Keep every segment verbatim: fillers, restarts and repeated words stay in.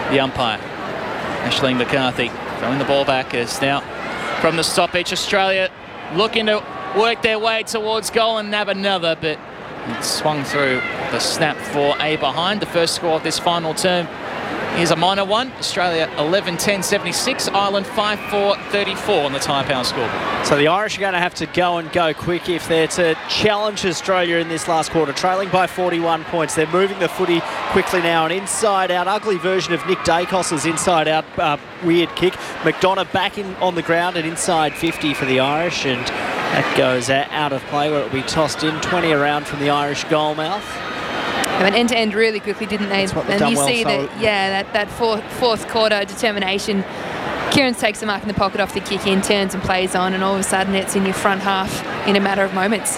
the umpire, Aisling McCarthy, throwing the ball back as now from the stoppage, Australia looking to work their way towards goal and have another, but it swung through the snap for a behind. The first score of this final term is a minor one. Australia eleven ten seventy-six, Ireland five four thirty-four on the Tyre Power scoreboard. So the Irish are going to have to go and go quick if they're to challenge Australia in this last quarter, trailing by forty-one points. They're moving the footy quickly now. An inside-out, ugly version of Nick Dacos's inside-out uh, weird kick. McDonough back in on the ground at inside fifty for the Irish, and that goes out of play where it will be tossed in. twenty around from the Irish goal mouth. They went end to end really quickly, didn't they? And you well, see so that, yeah, that, that fourth, fourth quarter determination. Kieran's takes the mark in the pocket off the kick in, turns and plays on, and all of a sudden it's in your front half in a matter of moments.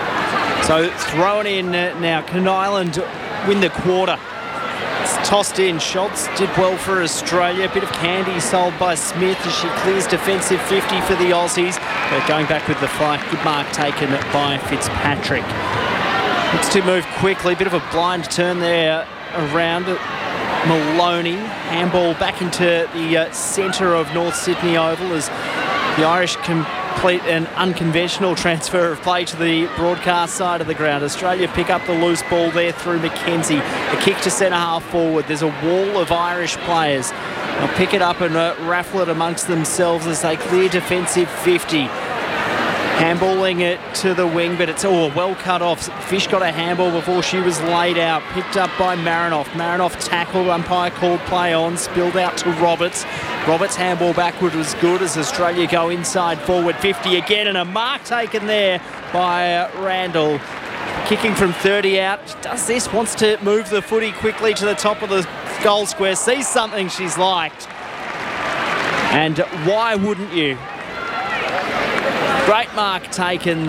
So thrown in now. Can Ireland win the quarter? It's tossed in. Schultz did well for Australia. A bit of candy sold by Smith as she clears defensive fifty for the Aussies. But going back with the flight, good mark taken by Fitzpatrick. Looks to move quickly. Bit of a blind turn there around Maloney. Handball back into the uh, centre of North Sydney Oval as the Irish complete an unconventional transfer of play to the broadcast side of the ground. Australia pick up the loose ball there through McKenzie. A kick to centre half forward. There's a wall of Irish players. They'll pick it up and uh, raffle it amongst themselves as they clear defensive fifty. Handballing it to the wing, but it's all oh, well cut off. Fish got a handball before she was laid out. Picked up by Marinoff. Marinoff tackled, umpire called play on, spilled out to Roberts. Roberts' handball backward was good as Australia go inside forward fifty again, and a mark taken there by uh, Randall. Kicking from thirty out. She does this, wants to move the footy quickly to the top of the goal square. Sees something she's liked. And why wouldn't you? Great mark taken,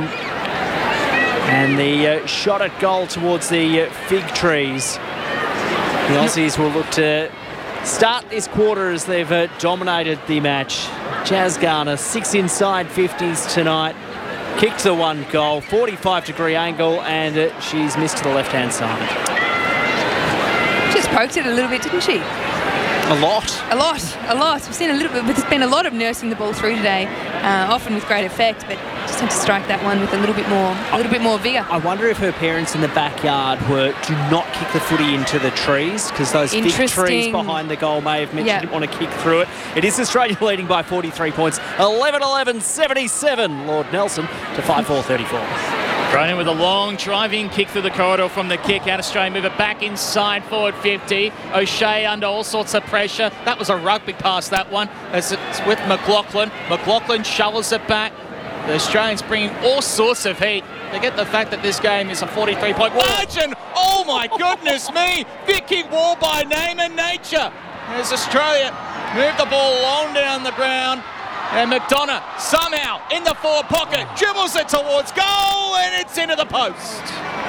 and the uh, shot at goal towards the uh, fig trees. The Aussies will look to start this quarter as they've uh, dominated the match. Jazz Garner, six inside fifties tonight. Kicked the one goal, forty-five degree angle, and uh, she's missed to the left-hand side. Just poked it a little bit, didn't she? A lot. A lot, a lot. We've seen a little bit, but there's been a lot of nursing the ball through today, uh, often with great effect, but just had to strike that one with a little bit more, a little bit more vigour. I wonder if her parents in the backyard were, do not kick the footy into the trees, because those big trees behind the goal may have meant yeah. she didn't want to kick through it. It is Australia leading by forty-three points, eleven eleven seventy-seven. Lord Nelson to five four thirty-four. Thrown in with a long driving kick through the corridor from the kick out. Australia move it back inside forward fifty. O'Shea under all sorts of pressure. That was a rugby pass, that one, as it's with McLaughlin. McLaughlin shovels it back. The Australians bringing all sorts of heat. They get the fact that this game is a forty-three point margin. Oh my goodness me! Vicky Wall by name and nature. As Australia move the ball long down the ground. And McDonough somehow in the forward pocket dribbles it towards goal, and it's into the post.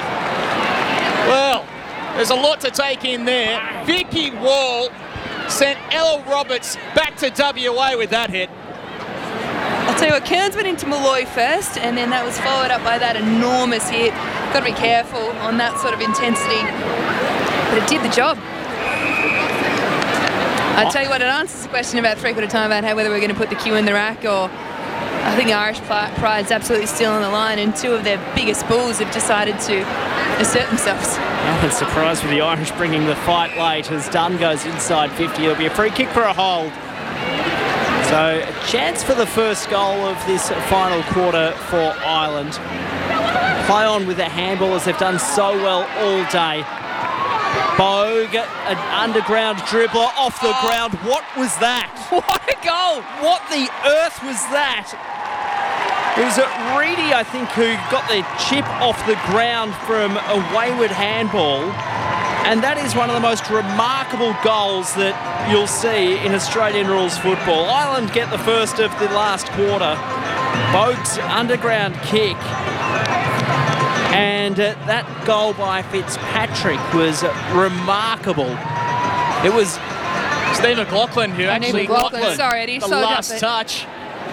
Well, there's a lot to take in there. Vicky Wall sent Ella Roberts back to W A with that hit. I'll tell you what, Kearns went into Malloy first, and then that was followed up by that enormous hit. Got to be careful on that sort of intensity, but it did the job. I'll tell you what, it answers the question about three-quarter time about how whether we're going to put the cue in the rack, or I think Irish pride's absolutely still on the line, and two of their biggest bulls have decided to assert themselves. I'm surprised with the Irish bringing the fight late as Dunn goes inside fifty. It'll be a free kick for a hold. So a chance for the first goal of this final quarter for Ireland. Play on with the handball as they've done so well all day. Bogue, an underground dribbler off the oh. ground. What was that? What a goal! What the earth was that? It was Reedy, I think, who got the chip off the ground from a wayward handball. And that is one of the most remarkable goals that you'll see in Australian rules football. Ireland get the first of the last quarter. Bogue's underground kick. And uh, that goal by Fitzpatrick was uh, remarkable. It was Steve McLaughlin who I actually McLaughlin. got Sorry, the last touch.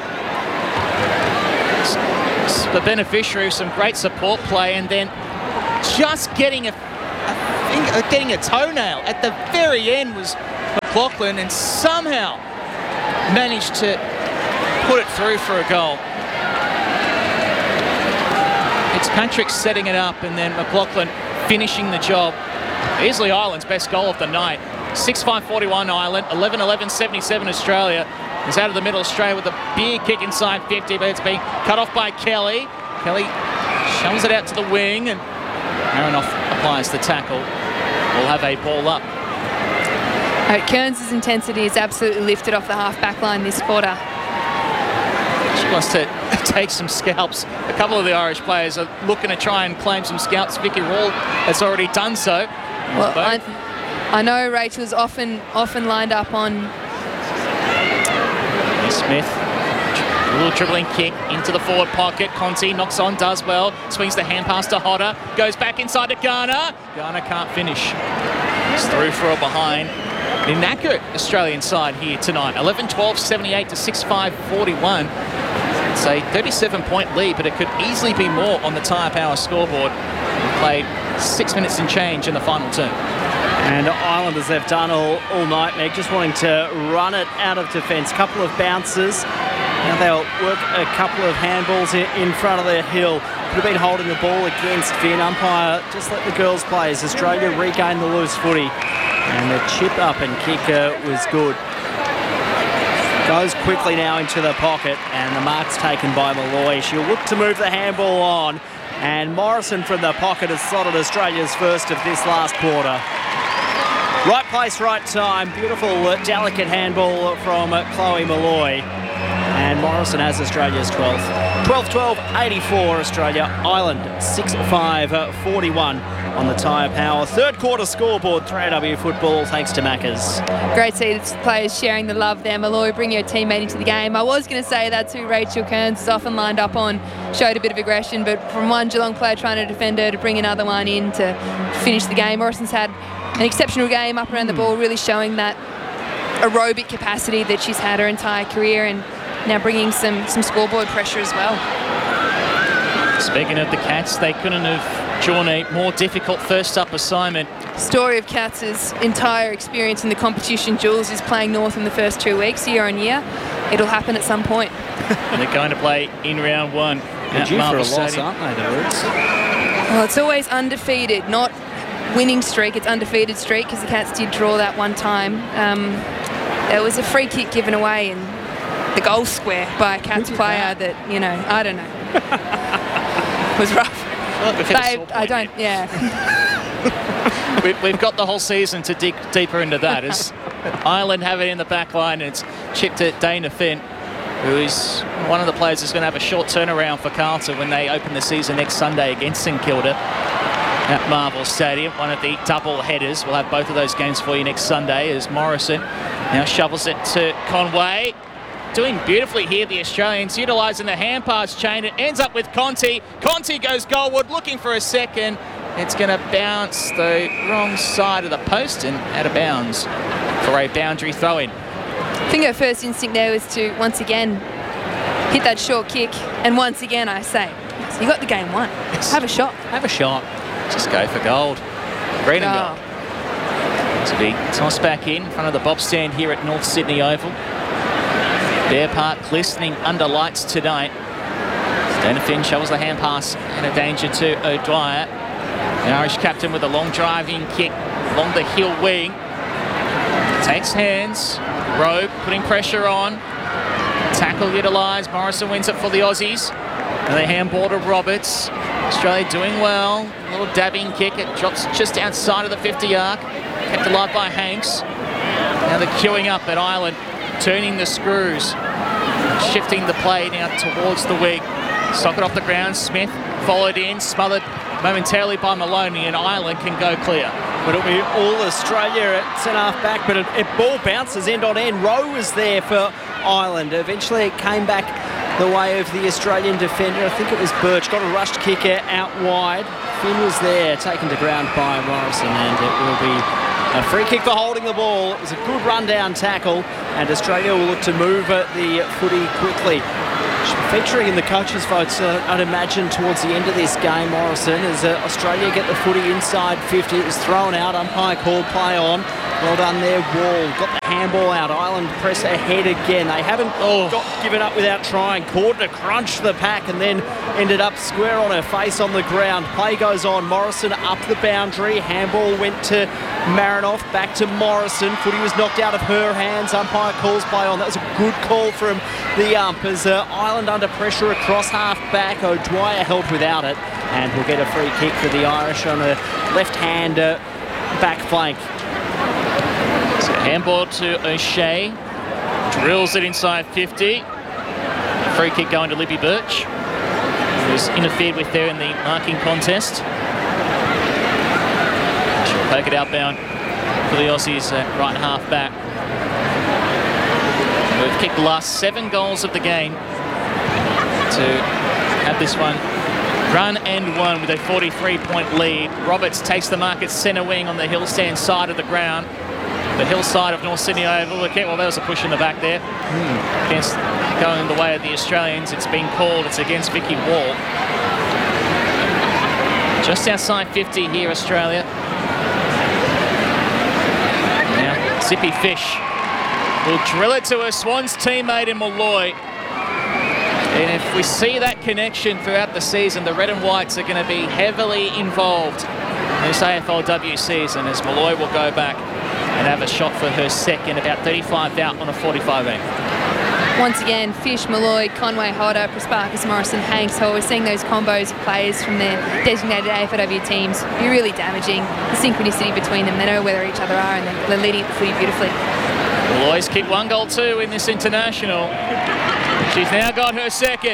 The beneficiary of some great support play, and then just getting a, a finger, getting a toenail at the very end was McLaughlin and somehow managed to put it through for a goal. Fitzpatrick setting it up and then McLaughlin finishing the job. Easily Ireland's best goal of the night. six five forty-one Ireland, eleven eleven seventy-seven Australia. Is out of the middle, Australia with a big kick inside fifty, but it's being cut off by Kelly. Kelly shoves it out to the wing and Aronoff applies the tackle. We'll have a ball up. Right, Kearns' intensity is absolutely lifted off the half-back line this quarter. She wants to take some scalps. A couple of the Irish players are looking to try and claim some scalps. Vicky Rawle has already done so. Well, I, I know Rachel's often often lined up on Smith. A little dribbling kick into the forward pocket. Conti knocks on, does well. Swings the hand pass to Hodder. Goes back inside to Garner. Garner can't finish. It's through for a behind. An inaccurate Australian side here tonight. eleven twelve seventy-eight to six five forty-one. It's a thirty-seven point lead, but it could easily be more on the Tyre Power scoreboard. We played six minutes and change in the final term. And Islanders have done all, all night, Meg, just wanting to run it out of defence. Couple of bounces. Now they'll work a couple of handballs in, in front of their hill. Could have been holding the ball against Finn. Umpire just let the girls play as Australia regained the loose footy. And the chip up and kick uh, was good. Goes quickly now into the pocket and the mark's taken by Malloy. She'll look to move the handball on. And Morrison from the pocket has slotted Australia's first of this last quarter. Right place, right time. Beautiful, uh, delicate handball from uh, Chloe Malloy. And Morrison has Australia's twelfth. twelve twelve eighty-four Australia. Ireland six five forty-one on the Tyre Power. Third quarter scoreboard, three A W football, thanks to Macca's. Great to see the players sharing the love there. Malloy, bring your teammate into the game. I was going to say that's who Rachel Kearns is often lined up on. Showed a bit of aggression, but from one Geelong player trying to defend her to bring another one in to finish the game. Morrison's had an exceptional game up around the ball, really showing that aerobic capacity that she's had her entire career and now bringing some, some scoreboard pressure as well. Speaking of the Cats, they couldn't have drawn a more difficult first up assignment. Story of Cats' entire experience in the competition, Jules, is playing North in the first two weeks, year on year. It'll happen at some point. And they're going to play in round one. They're due for a loss, aren't they, the Roots? Well, it's always undefeated, not winning streak. It's undefeated streak because the Cats did draw that one time. Um, there was a free kick given away in the goal square by a Cats player that? that, you know, I don't know. was rough. Well, they, I don't, here. yeah. we, we've got the whole season to dig deeper into that as Ireland have it in the back line and it's chipped at Dana Finn, who is one of the players who's going to have a short turnaround for Carlton when they open the season next Sunday against St Kilda at Marvel Stadium. One of the double headers. We'll have both of those games for you next Sunday as Morrison now shovels it to Conway. Doing beautifully here, the Australians utilising the hand pass chain. It ends up with Conti. Conti goes goalward, looking for a second. It's going to bounce the wrong side of the post and out of bounds for a boundary throw-in. I think her first instinct there was to, once again, hit that short kick. And once again, I say, so you got the game won. Yes. Have a shot. Have a shot. Just go for gold. Green and Oh. gold. To be tossed back in front of the Bob stand here at North Sydney Oval. Bear Park glistening under lights tonight. Dana Finn shovels the hand pass and a danger to O'Dwyer. The Irish captain with a long driving kick along the heel wing. Takes hands. Rogue putting pressure on. Tackle utilised. Morrison wins it for the Aussies. And they handball to Roberts. Australia doing well. A little dabbing kick. It drops just outside of the fifty arc. Kept alive by Hanks. Now they're queuing up at Ireland. Turning the screws, shifting the play now towards the wing. Socket off the ground, Smith followed in, smothered momentarily by Maloney, and Ireland can go clear. But it'll be all Australia at centre-half back, but it, it ball bounces end on end. Rowe was there for Ireland. Eventually it came back the way of the Australian defender. I think it was Birch, got a rushed kick out wide. Finn was there, taken to ground by Morrison, and it will be a free kick for holding the ball. It was a good run-down tackle, and Australia will look to move the footy quickly. Featuring in the coaches' votes, uh, I'd imagine, towards the end of this game, Morrison, as uh, Australia get the footy inside fifty. It was thrown out, umpire called play on. Well done there, Wall. Got the handball out. Ireland press ahead again. They haven't Oh. got given up without trying. Cordner crunched the pack and then ended up square on her face on the ground. Play goes on. Morrison up the boundary. Handball went to Marinoff. Back to Morrison. Footy was knocked out of her hands. Umpire calls play on. That was a good call from the ump as uh, Ireland under pressure across half back. O'Dwyer held without it. And we'll get a free kick for the Irish on a left-hand uh, back flank. So handball to O'Shea. Drills it inside fifty. Free kick going to Libby Birch, who was interfered with there in the marking contest. She'll poke it outbound for the Aussies at right half back. We've kicked the last seven goals of the game to have this one run and won with a forty-three point lead. Roberts takes the mark at centre wing on the hill stand side of the ground. The hillside of North Sydney Oval. Okay, well, there was a push in the back there. Mm. Against going the way of the Australians. It's been called. It's against Vicky Wall. Just outside fifty here, Australia. Now, Zippy Fish will drill it to her Swans teammate in Malloy. And if we see that connection throughout the season, the Red and Whites are going to be heavily involved in this A F L W season as Malloy will go back and have a shot for her second, about thirty-five out on a forty-five eight. Once again, Fish, Malloy, Conway, Hodder, Prasparkas, Morrison, Hanks, Hall. We're seeing those combos of players from their designated A F L W teams be really damaging. The synchronicity between them, they know where each other are and they're leading the footy beautifully. Malloy's kicked one goal too in this international. She's now got her second.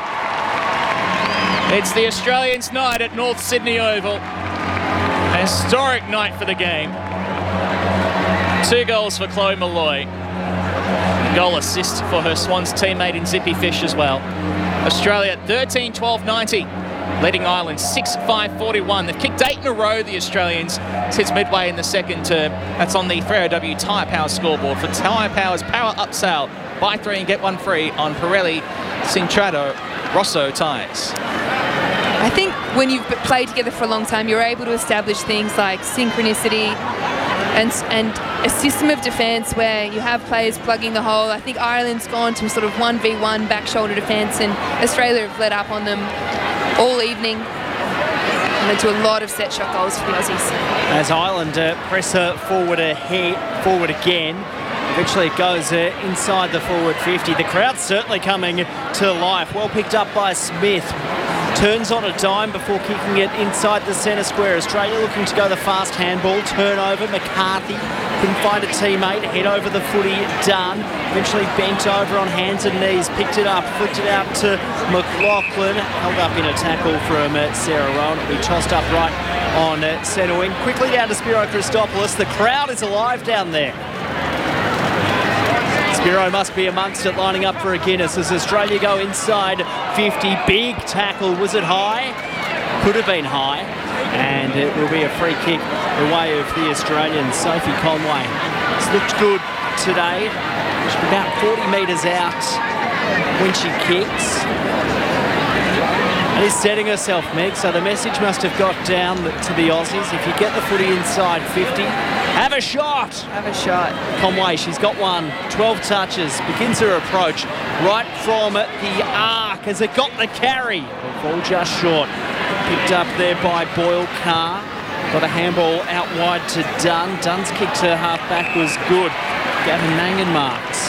It's the Australians' night at North Sydney Oval. A historic night for the game. Two goals for Chloe Malloy. Goal assist for her Swans teammate in Zippy Fish as well. Australia thirteen twelve ninety, leading Ireland six five forty-one. They've kicked eight in a row, the Australians, since midway in the second term. That's on the Freo W Tyre Power scoreboard. For Tyre Power's Power Up Sale, buy three and get one free on Pirelli Cintrato Rosso tyres. I think when you've played together for a long time, you're able to establish things like synchronicity and, and a system of defence where you have players plugging the hole. I think Ireland's gone to a sort of one v one back shoulder defence and Australia have let up on them all evening. And led to a lot of set shot goals for the Aussies. As Ireland uh, press her forward ahead, forward again. Eventually it goes uh, inside the forward fifty. The crowd's certainly coming to life. Well picked up by Smith. Turns on a dime before kicking it inside the centre square. Australia looking to go the fast handball. Turnover. McCarthy couldn't find a teammate. Head over the footy. Done. Eventually bent over on hands and knees. Picked it up. Flicked it out to McLaughlin. Held up in a tackle from uh, Sarah Rowan. It'll be tossed up right on uh, centre wing. Quickly down to Spiro Christopoulos. The crowd is alive down there. Spiro must be amongst it, lining up for a Guinness as Australia go inside fifty. Big tackle. Was it high? Could have been high. And it will be a free kick the way of the Australians. Sophie Conway. It's looked good today. She's about forty metres out when she kicks. And is setting herself, Meg, so the message must have got down to the Aussies. If you get the footy inside fifty, have a shot. Have a shot. Conway, she's got one. twelve touches. Begins her approach right from the arc as it got the carry. Ball just short. Picked up there by Boyle Carr. Got a handball out wide to Dunn. Dunn's kick to half back was good. Gavin Mangan marks.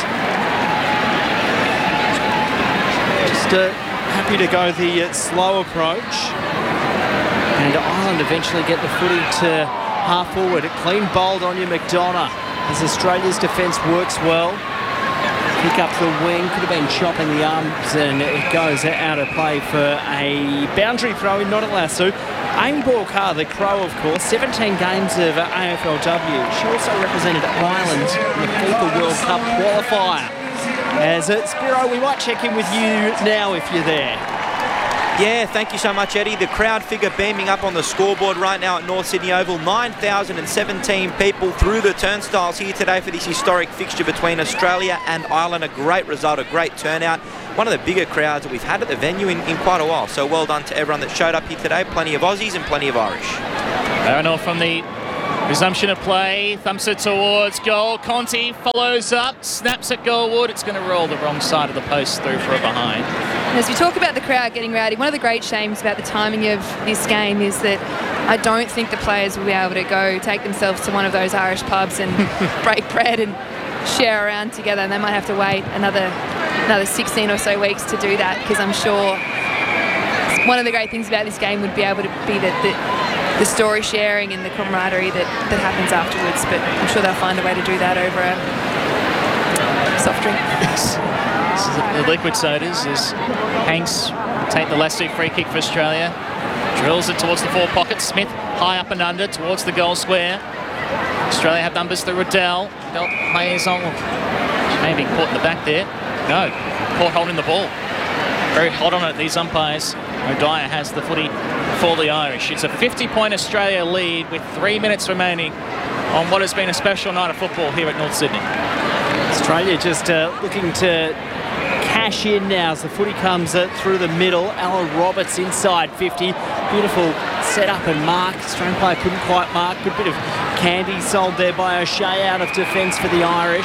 Just uh, happy to go the uh, slow approach. And Ireland eventually get the footy to half forward. A clean bowled on you, McDonough, as Australia's defence works well. Pick up the wing, could have been chopping the arms, and it goes out of play for a boundary throw in, not a lasso. Amy Boyle-Carr, the Crow, of course, seventeen games of A F L W. She also represented Ireland in the FIFA World Cup qualifier. As uh, Spiro, we might check in with you now if you're there. Yeah, thank you so much, Eddie. The crowd figure beaming up on the scoreboard right now at North Sydney Oval. nine thousand seventeen people through the turnstiles here today for this historic fixture between Australia and Ireland. A great result, a great turnout. One of the bigger crowds that we've had at the venue in, in quite a while. So well done to everyone that showed up here today. Plenty of Aussies and plenty of Irish. Marinoff from the Resumption of play, thumps it towards goal. Conti follows up, snaps at goalwood. It's going to roll the wrong side of the post through for a behind. And as we talk about the crowd getting rowdy, one of the great shames about the timing of this game is that I don't think the players will be able to go take themselves to one of those Irish pubs and break bread and share around together, and they might have to wait another another sixteen or so weeks to do that, because I'm sure one of the great things about this game would be able to be that the, the story sharing and the camaraderie that, that happens afterwards, but I'm sure they'll find a way to do that over a soft drink. This is the liquid sodas as Hanks take the last free kick for Australia. Drills it towards the four pocket. Smith high up and under towards the goal square. Australia have numbers through Riddell. Riddell plays on. Maybe caught in the back there. No, caught holding the ball. Very hot on it, these umpires. O'Dyer has the footy for the Irish. It's a fifty point Australia lead with three minutes remaining on what has been a special night of football here at North Sydney. Australia just uh, looking to cash in now as the footy comes uh, through the middle. Alan Roberts inside fifty. Beautiful setup and mark. Australian player couldn't quite mark. Good bit of candy sold there by O'Shea out of defence for the Irish.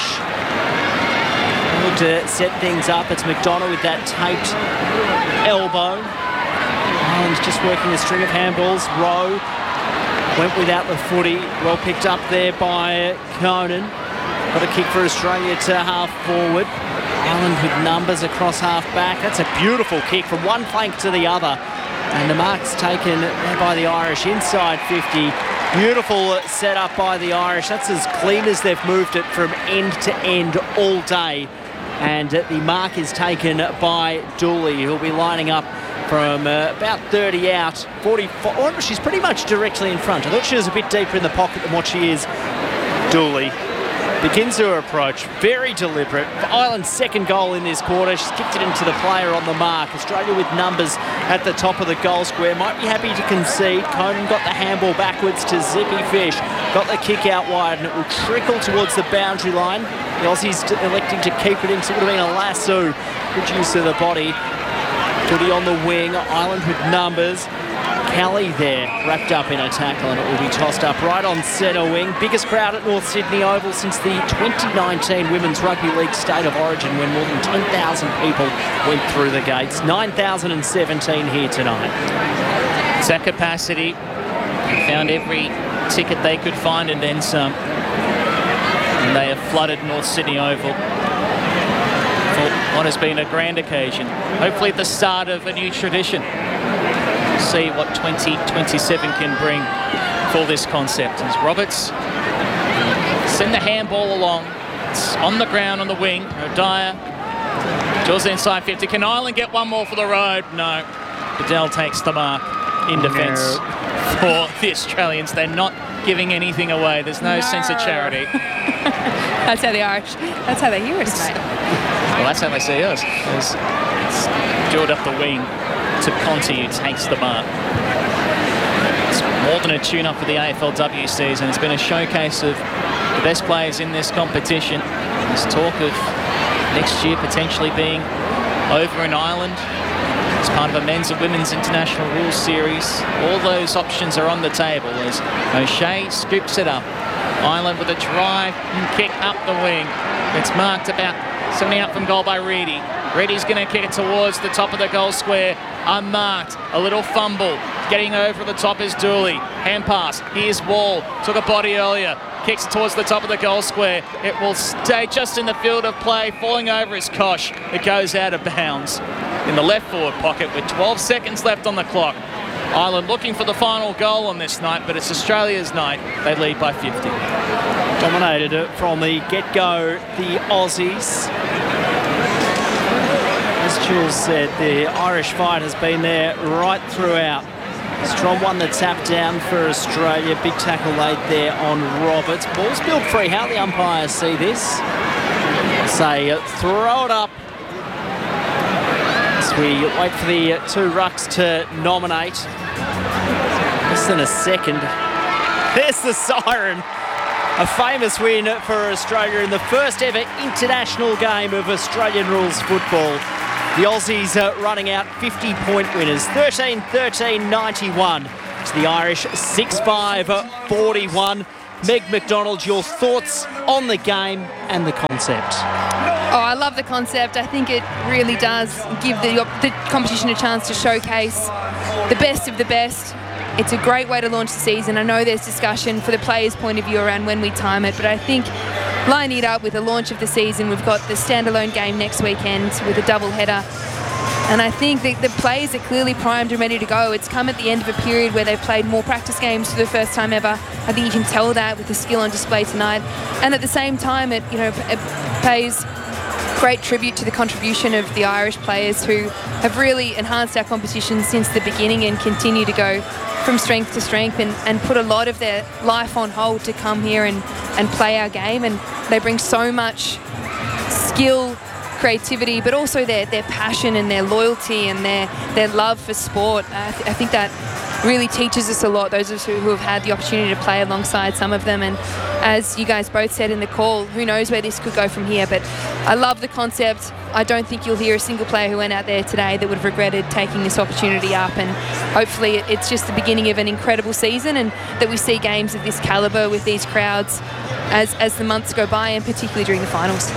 Look to set things up. It's McDonough with that taped elbow. Ireland's just working a string of handballs. Rowe went without the footy. Well picked up there by Conan. Got a kick for Australia to half forward. Ireland with numbers across half back. That's a beautiful kick from one flank to the other. And the mark's taken there by the Irish inside fifty. Beautiful setup by the Irish. That's as clean as they've moved it from end to end all day. And the mark is taken by Dooley, who'll be lining up from uh, about thirty out. forty-four. Oh, she's pretty much directly in front. I thought she was a bit deeper in the pocket than what she is. Dooley begins her approach, very deliberate. For Ireland's second goal in this quarter, she's kicked it into the player on the mark. Australia with numbers at the top of the goal square. Might be happy to concede. Conan got the handball backwards to Zippy Fish. Got the kick out wide, and it will trickle towards the boundary line. The Aussies electing to keep it in, so it would have been a lasso. Good use of the body. Footy on the wing. Ireland with numbers. Kelly there, wrapped up in a tackle, and it will be tossed up right on centre wing. Biggest crowd at North Sydney Oval since the twenty nineteen Women's Rugby League State of Origin, when more than ten thousand people went through the gates. nine thousand seventeen here tonight. It's that capacity. They found every ticket they could find and then some. And they have flooded North Sydney Oval for what has been a grand occasion. Hopefully at the start of a new tradition. See what twenty twenty-seven can bring for this concept. As Roberts send the handball along. It's on the ground on the wing. O'Dyer draws inside fifty. Can Ireland get one more for the road? No. Bedell takes the mark in defence no. for the Australians. They're not giving anything away. There's no, no. sense of charity. That's how the Irish, that's how they hear us, mate. Well, that's how they see us. It's, it's drilled up the wing to Conti, who takes the mark. It's more than a tune-up for the A F L W season. It's been a showcase of the best players in this competition. There's talk of next year potentially being over in Ireland as part of a men's and women's international rules series. All those options are on the table as O'Shea scoops it up. Ireland with a drive and kick up the wing. It's marked about seventy out from goal by Reedy. Reedy's going to kick it towards the top of the goal square. Unmarked. A little fumble. Getting over the top is Dooley. Hand pass. Here's Wall. Took a body earlier. Kicks it towards the top of the goal square. It will stay just in the field of play. Falling over is Koch. It goes out of bounds in the left forward pocket with twelve seconds left on the clock. Ireland looking for the final goal on this night, but it's Australia's night. They lead by fifty. Dominated it from the get-go, the Aussies. As Jules said, the Irish fight has been there right throughout. Strong won the tap down for Australia. Big tackle laid there on Roberts. Ball's spilled free. How the umpires see this? Say, uh, throw it up. As we wait for the two rucks to nominate. Less than a second. There's the siren. A famous win for Australia in the first ever international game of Australian rules football. The Aussies uh, running out fifty point winners, thirteen thirteen ninety-one to the Irish, six five forty-one. Meg McDonald, your thoughts on the game and the concept? Oh, I love the concept. I think it really does give the, the competition a chance to showcase the best of the best. It's a great way to launch the season. I know there's discussion for the players' point of view around when we time it, but I think lining it up with the launch of the season, we've got the standalone game next weekend with a double header. And I think the, the players are clearly primed and ready to go. It's come at the end of a period where they've played more practice games for the first time ever. I think you can tell that with the skill on display tonight. And at the same time, it, you know, it pays great tribute to the contribution of the Irish players who have really enhanced our competition since the beginning and continue to go from strength to strength and, and put a lot of their life on hold to come here and, and play our game. And they bring so much skill, creativity, but also their, their passion and their loyalty and their, their love for sport. I, th- I think that really teaches us a lot, those of us who, who have had the opportunity to play alongside some of them. And as you guys both said in the call, who knows where this could go from here, but I love the concept. I don't think you'll hear a single player who went out there today that would have regretted taking this opportunity up, and hopefully it's just the beginning of an incredible season and that we see games of this calibre with these crowds as, as the months go by, and particularly during the finals.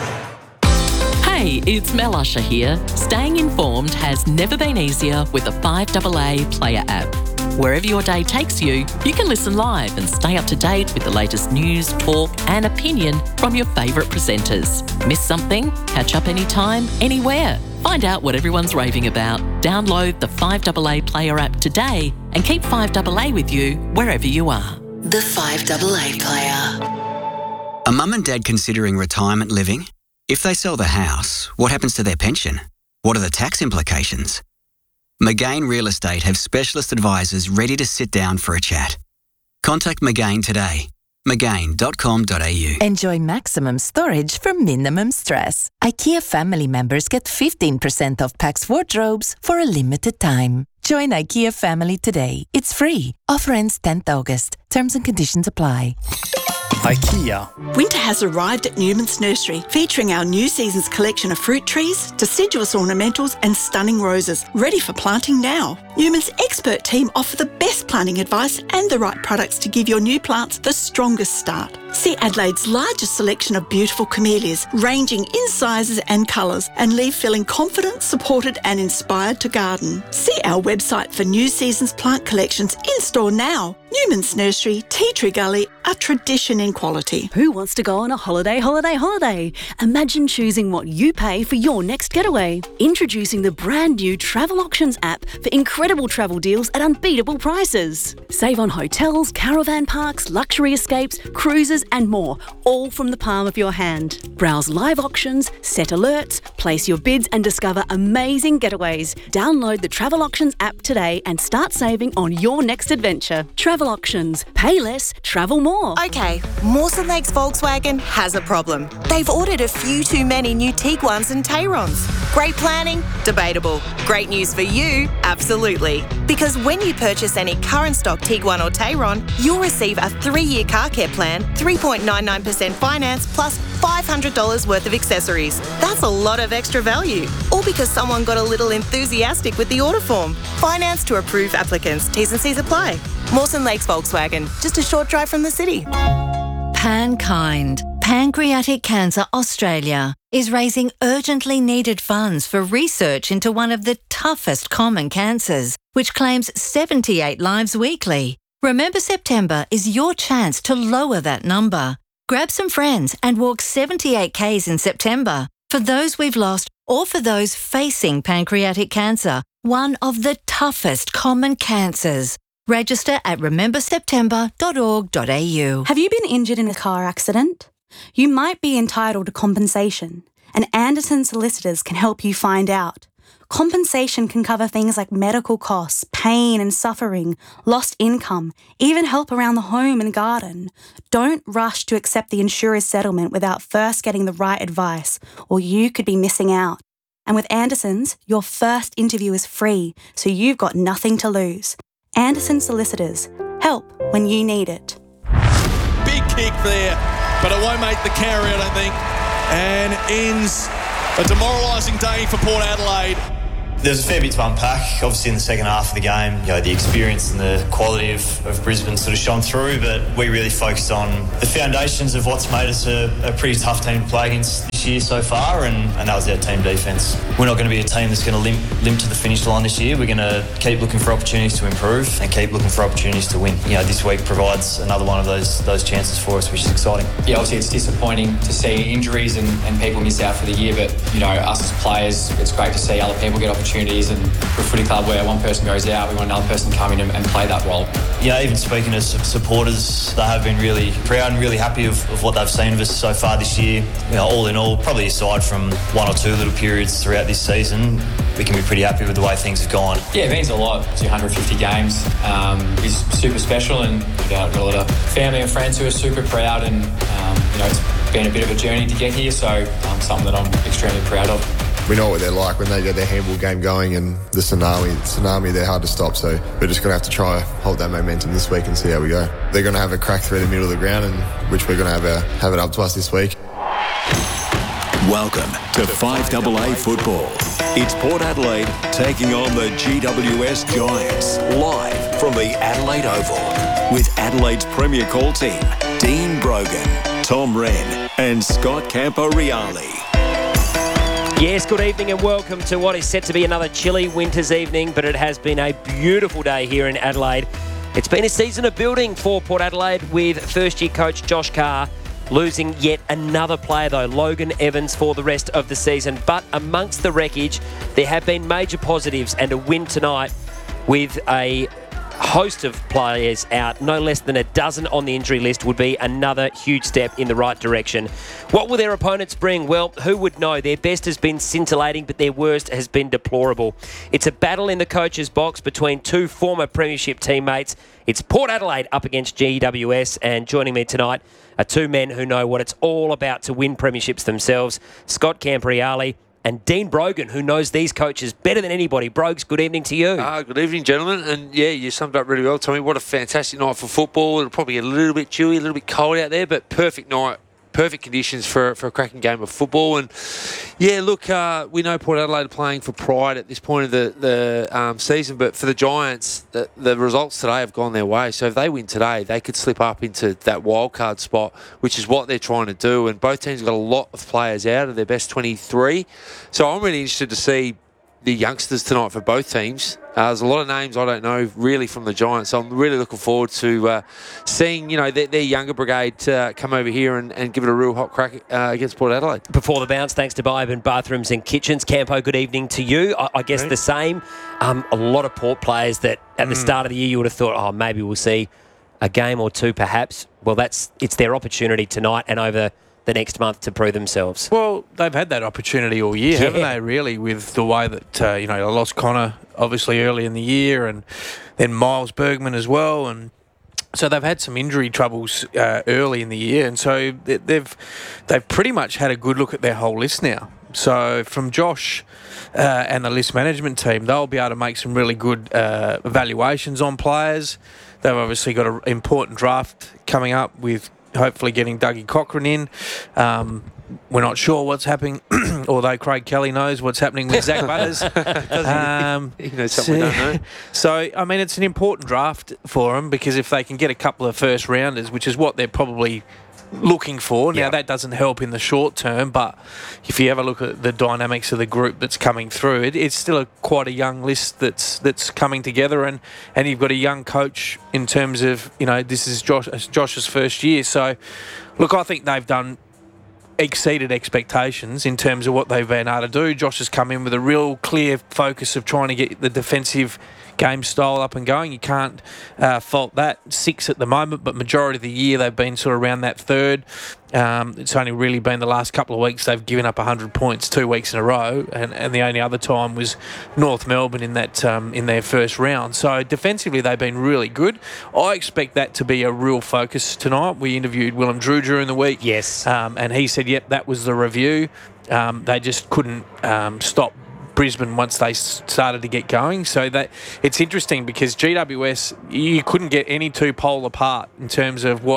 Hey, it's Mel Usher here. Staying informed has never been easier with the five A A Player app. Wherever your day takes you, you can listen live and stay up to date with the latest news, talk and opinion from your favourite presenters. Miss something? Catch up anytime, anywhere. Find out what everyone's raving about. Download the five A A Player app today and keep five A A with you wherever you are. The five A A Player. Are mum and dad considering retirement living? If they sell the house, what happens to their pension? What are the tax implications? McGain Real Estate have specialist advisors ready to sit down for a chat. Contact McGain today. McGain dot com dot a u. Enjoy maximum storage for minimum stress. IKEA family members get fifteen percent off Pax wardrobes for a limited time. Join IKEA family today. It's free. Offer ends tenth August. Terms and conditions apply. IKEA. Winter has arrived at Newman's Nursery, featuring our new season's collection of fruit trees, deciduous ornamentals and stunning roses, ready for planting now. Newman's expert team offer the best planting advice and the right products to give your new plants the strongest start. See Adelaide's largest selection of beautiful camellias, ranging in sizes and colours, and leave feeling confident, supported and inspired to garden. See our website for new season's plant collections in store now. Newman's Nursery, Tea Tree Gully, a tradition in quality. Who wants to go on a holiday, holiday, holiday? Imagine choosing what you pay for your next getaway. Introducing the brand new Travel Auctions app for incredible travel deals at unbeatable prices. Save on hotels, caravan parks, luxury escapes, cruises and more, all from the palm of your hand. Browse live auctions, set alerts, place your bids and discover amazing getaways. Download the Travel Auctions app today and start saving on your next adventure. Travel Auctions. Pay less, travel more. Okay, Mawson Lakes Volkswagen has a problem. They've ordered a few too many new Tiguans and Tayrons. Great planning? Debatable. Great news for you? Absolutely. Because when you purchase any current stock Tiguan or Tayron, you'll receive a three-year car care plan, three point nine nine percent finance plus five hundred dollars worth of accessories. That's a lot of extra value. All because someone got a little enthusiastic with the order form. Finance to approved applicants. T's and C's apply. Mawson Lakes Volkswagen, just a short drive from the city. PanKind, Pancreatic Cancer Australia, is raising urgently needed funds for research into one of the toughest common cancers, which claims seventy-eight lives weekly. Remember September is your chance to lower that number. Grab some friends and walk seventy-eight kays in September for those we've lost or for those facing pancreatic cancer, one of the toughest common cancers. Register at remember september dot org dot a u. Have you been injured in a car accident? You might be entitled to compensation, and Anderson Solicitors can help you find out. Compensation can cover things like medical costs, pain and suffering, lost income, even help around the home and garden. Don't rush to accept the insurer's settlement without first getting the right advice, or you could be missing out. And with Anderson's, your first interview is free, so you've got nothing to lose. Anderson Solicitors. Help when you need it. Big kick there, but it won't make the carry, I don't think. And ends a demoralising day for Port Adelaide. There's a fair bit to unpack. Obviously in the second half of the game, you know, the experience and the quality of, of Brisbane sort of shone through, but we really focused on the foundations of what's made us a, a pretty tough team to play against this year so far, and, and that was our team defence. We're not going to be a team that's going to limp, limp to the finish line this year. We're going to keep looking for opportunities to improve and keep looking for opportunities to win. You know, this week provides another one of those those chances for us, which is exciting. Yeah, obviously it's disappointing to see injuries and, and people miss out for the year, but, you know, us as players, it's great to see other people get opportunities. Opportunities, and for a footy club where one person goes out, we want another person to come in and, and play that role. Yeah, even speaking as supporters, they have been really proud and really happy of, of what they've seen of us so far this year. You know, all in all, probably aside from one or two little periods throughout this season, we can be pretty happy with the way things have gone. Yeah, it means a lot. two hundred fifty games um, is super special, and we've got a lot of family and friends who are super proud, and um, you know, it's been a bit of a journey to get here, so um, something that I'm extremely proud of. We know what they're like when they get their handball game going, and the tsunami, tsunami, they're hard to stop. So we're just going to have to try hold that momentum this week and see how we go. They're going to have a crack through the middle of the ground, and which we're going to have a, have it up to us this week. Welcome to five A A football. It's Port Adelaide taking on the G W S Giants, live from the Adelaide Oval, with Adelaide's premier call team, Dean Brogan, Tom Wren and Scott Camporeale. Yes, good evening and welcome to what is set to be another chilly winter's evening, but it has been a beautiful day here in Adelaide. It's been a season of building for Port Adelaide, with first-year coach Josh Carr losing yet another player, though, Logan Evans, for the rest of the season. But amongst the wreckage, there have been major positives, and a win tonight with a host of players out, no less than a dozen on the injury list, would be another huge step in the right direction. What will their opponents bring? Well, who would know? Their best has been scintillating, but their worst has been deplorable. It's a battle in the coach's box between two former premiership teammates. It's Port Adelaide up against G W S, and joining me tonight are two men who know what it's all about to win premierships themselves, Scott Camporeale and Dean Brogan, who knows these coaches better than anybody. Brogues, good evening to you. Uh, good evening, gentlemen. And yeah, you summed up really well, Tommy. What a fantastic night for football. It'll probably get a little bit chilly, a little bit cold out there, but perfect night. Perfect conditions for, for a cracking game of football. And yeah, look, uh, we know Port Adelaide are playing for pride at this point of the, the um, season, but for the Giants, the, the results today have gone their way. So if they win today, they could slip up into that wild card spot, which is what they're trying to do. And both teams have got a lot of players out of their best twenty-three. So I'm really interested to see the youngsters tonight for both teams. Uh, there's a lot of names I don't know really from the Giants, so I'm really looking forward to uh, seeing, you know, their, their younger brigade uh, come over here and, and give it a real hot crack uh, against Port Adelaide. Before the bounce, thanks to Biben Bathrooms and Kitchens. Campo, good evening to you. I, I guess Great. the same. Um, a lot of Port players that at the Mm. start of the year you would have thought, oh, maybe we'll see a game or two perhaps. Well, that's it's their opportunity tonight and over the next month to prove themselves. Well, they've had that opportunity all year, Yeah. haven't they, really, with the way that, uh, you know, they lost Connor, obviously, early in the year, and then Miles Bergman as well, and so they've had some injury troubles uh, early in the year, and so they- they've they've pretty much had a good look at their whole list now. So from Josh uh, and the list management team, they'll be able to make some really good uh, evaluations on players. They've obviously got an important draft coming up with hopefully getting Dougie Cochran in. Um, we're not sure what's happening, although Craig Kelly knows what's happening with Zach Butters. um, He knows something we don't know. So, I mean, it's an important draft for them, because if they can get a couple of first rounders, which is what they're probably looking for. Now, that doesn't help in the short term, but if you ever look at the dynamics of the group that's coming through, it, it's still a, quite a young list that's that's coming together, and, and you've got a young coach in terms of, you know, this is Josh, Josh's first year. So, look, I think they've done exceeded expectations in terms of what they've been able to do. Josh has come in with a real clear focus of trying to get the defensive game style up and going. You can't uh, fault that. Six at the moment, but majority of the year they've been sort of around that third. Um, it's only really been the last couple of weeks they've given up one hundred points two weeks in a row, and, and the only other time was North Melbourne in that um, in their first round. So defensively they've been really good. I expect that to be a real focus tonight. We interviewed Willem Drew during the week. Yes. Um, and he said, yep, that was the review. Um, they just couldn't um, stop Brisbane once they started to get going. So that it's interesting because G W S, you couldn't get any two pole apart in terms of what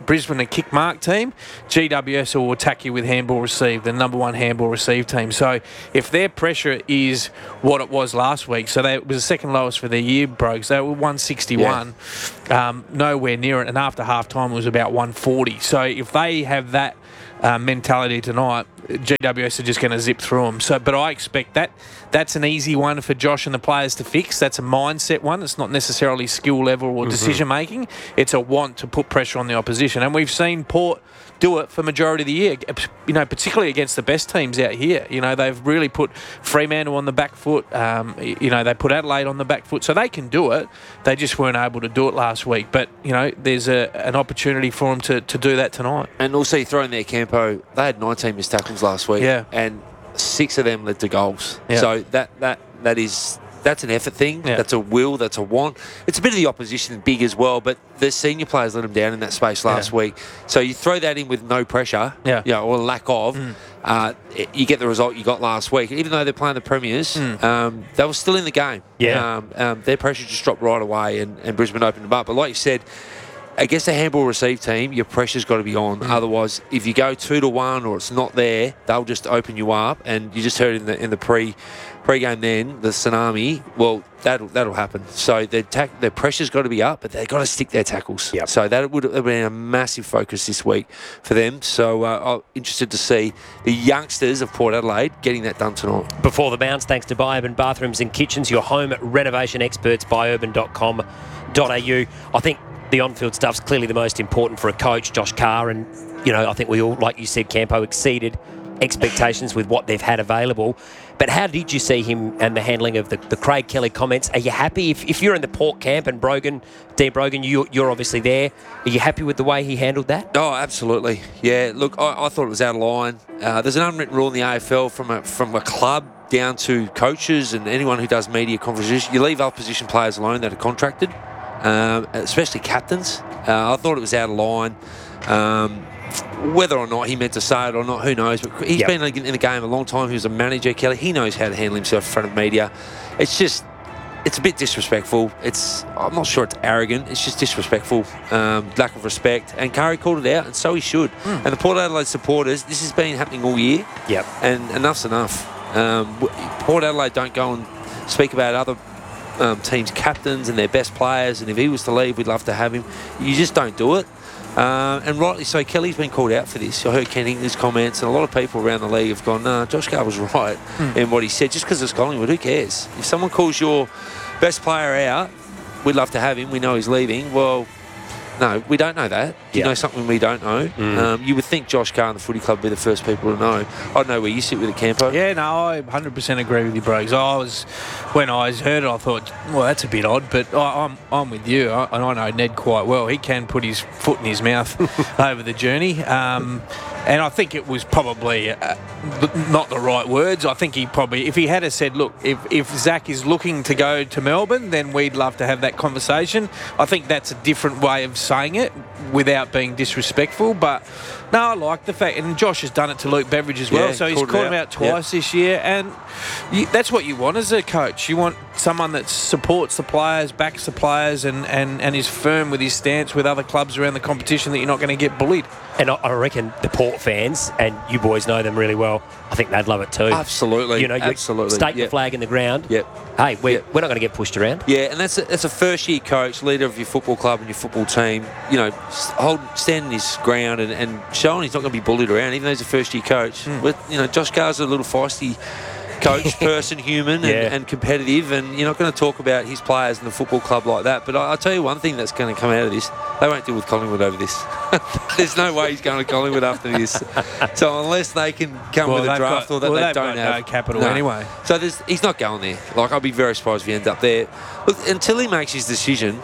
Brisbane a kick mark team, G W S will attack you with handball received, the number one handball received team. So if their pressure is what it was last week, so they, it was the second lowest for their year, Brogues. They were one sixty-one, yeah. um, nowhere near it, and after half time it was about one forty. So if they have that uh, mentality tonight, G W S are just going to zip through them. So, but I expect that that's an easy one for Josh and the players to fix. That's a mindset one. It's not necessarily skill level or mm-hmm. decision making. It's a want to put pressure on the opposition, and we've seen Port do it for majority of the year. You know, particularly against the best teams out here. You know, they've really put Fremantle on the back foot. Um, you know, they put Adelaide on the back foot, so they can do it. They just weren't able to do it last week. But you know, there's a, an opportunity for them to, to do that tonight. And also, you throw in there Campo. They had nineteen missed tackles last week, yeah, and six of them led to goals. Yeah. So that that that is. That's an effort thing. Yeah. That's a will. That's a want. It's a bit of the opposition big as well, but the senior players let them down in that space last yeah. week. So you throw that in with no pressure, yeah, you know, or lack of, mm. uh, you get the result you got last week. Even though they're playing the premiers, mm. um, they were still in the game. Yeah, um, um, their pressure just dropped right away, and, and Brisbane opened them up. But like you said, against a handball receive team, your pressure's got to be on. Mm. Otherwise, if you go two to one or it's not there, they'll just open you up. And you just heard in the in the pre pre-game then the tsunami. Well, that'll that'll happen. So their tack, their pressure's got to be up, but they've got to stick their tackles. Yep. So that would have been a massive focus this week for them. So uh, I'm interested to see the youngsters of Port Adelaide getting that done tonight. Before the bounce, thanks to Buy Urban Bathrooms and Kitchens, your home renovation experts, buy urban dot com dot a u. I think the on-field stuff's clearly the most important for a coach, Josh Carr, and you know I think we all, like you said, Campo, exceeded expectations with what they've had available. But how did you see him and the handling of the, the Craig Kelly comments? Are you happy if, if you're in the Port camp and Brogan, Dean Brogan, you, you're obviously there? Are you happy with the way he handled that? Oh, absolutely. Yeah. Look, I, I thought it was out of line. Uh, there's an unwritten rule in the A F L from a from a club down to coaches and anyone who does media conferences. You leave opposition players alone that are contracted. Um, especially captains. Uh, I thought it was out of line. Um, whether or not he meant to say it or not, who knows? But he's yep. been in the game a long time. He was a manager, Kelly. He knows how to handle himself in front of media. It's just, it's a bit disrespectful. It's, I'm not sure it's arrogant. It's just disrespectful, um, lack of respect. And Curry called it out, and so he should. Mm. And the Port Adelaide supporters, this has been happening all year. Yep. And enough's enough. Um, Port Adelaide don't go and speak about other Um, teams' captains and their best players, and if he was to leave, we'd love to have him. You just don't do it. Um, and rightly so, Kelly's been called out for this. I heard Ken Hinkley's comments, and a lot of people around the league have gone, no, nah, Josh Carr was right mm. in what he said. Just because it's Collingwood, who cares? If someone calls your best player out, we'd love to have him, we know he's leaving. Well, no, we don't know that. Do you yeah. know something we don't know? Mm. Um, you would think Josh Carr and the footy club would be the first people to know. I don't know where you sit with it, Campo. Yeah, no, I one hundred percent agree with you, Brogues. I was, when I heard it, I thought, well, that's a bit odd, but I, I'm I'm with you. I, and I know Ned quite well. He can put his foot in his mouth over the journey. Um, and I think it was probably uh, not the right words. I think he probably, if he had said, look, if, if Zach is looking to go to Melbourne, then we'd love to have that conversation. I think that's a different way of saying it without being disrespectful. But no, I like the fact, and Josh has done it to Luke Beveridge as well. Yeah, so he's called him out twice yep. this year, and you, that's what you want as a coach. You want someone that supports the players, backs the players, and, and, and is firm with his stance with other clubs around the competition that you're not going to get bullied. And I reckon the Port fans, and you boys know them really well, I think they'd love it too. Absolutely. You know, you Absolutely. stake yep. the flag in the ground. Yep. Hey, we're, yep. we're not going to get pushed around. Yeah, and that's a, that's a first-year coach, leader of your football club and your football team, you know, hold, standing his ground and, and showing he's not going to be bullied around, even though he's a first-year coach. Mm. With, you know, Josh Carr's a little feisty coach, person, human, and, yeah. and competitive, and you're not going to talk about his players in the football club like that. But I, I'll tell you one thing that's going to come out of this: they won't deal with Collingwood over this. There's no way he's going to Collingwood after this. So unless they can come well, with a draft got, or that well, they they've don't got have no capital no. anyway. So there's, he's not going there. Like, I'll be very surprised if he ends up there. Look, until he makes his decision,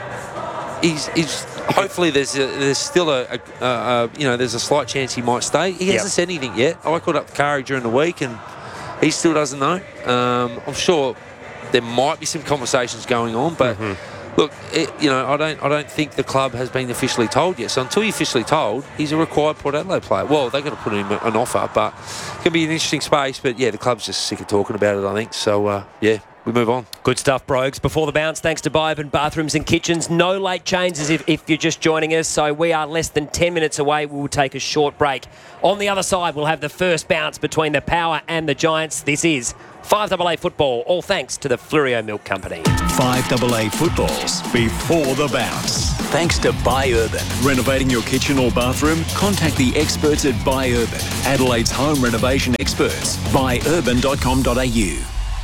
he's, he's hopefully there's a, there's still a, a, a, a you know there's a slight chance he might stay. He hasn't yep. said anything yet. I caught up with Kari during the week, and he still doesn't know. Um, I'm sure there might be some conversations going on, but mm-hmm. look, it, you know, I don't, I don't think the club has been officially told yet. So until you're officially told, he's a required Port Adelaide player. Well, they've got to put him an offer, but it's going to be an interesting space. But yeah, the club's just sick of talking about it, I think. So uh, yeah, we move on. Good stuff, Brogues. Before the bounce, thanks to Buy Urban Bathrooms and Kitchens. No late changes if, if you're just joining us. So we are less than ten minutes away. We will take a short break. On the other side, we'll have the first bounce between the Power and the Giants. This is five A A football, all thanks to the Flurio Milk Company. five A A footballs before the bounce. Thanks to Buy Urban. Renovating your kitchen or bathroom? Contact the experts at Buy Urban, Adelaide's home renovation experts. buy urban dot com dot a u.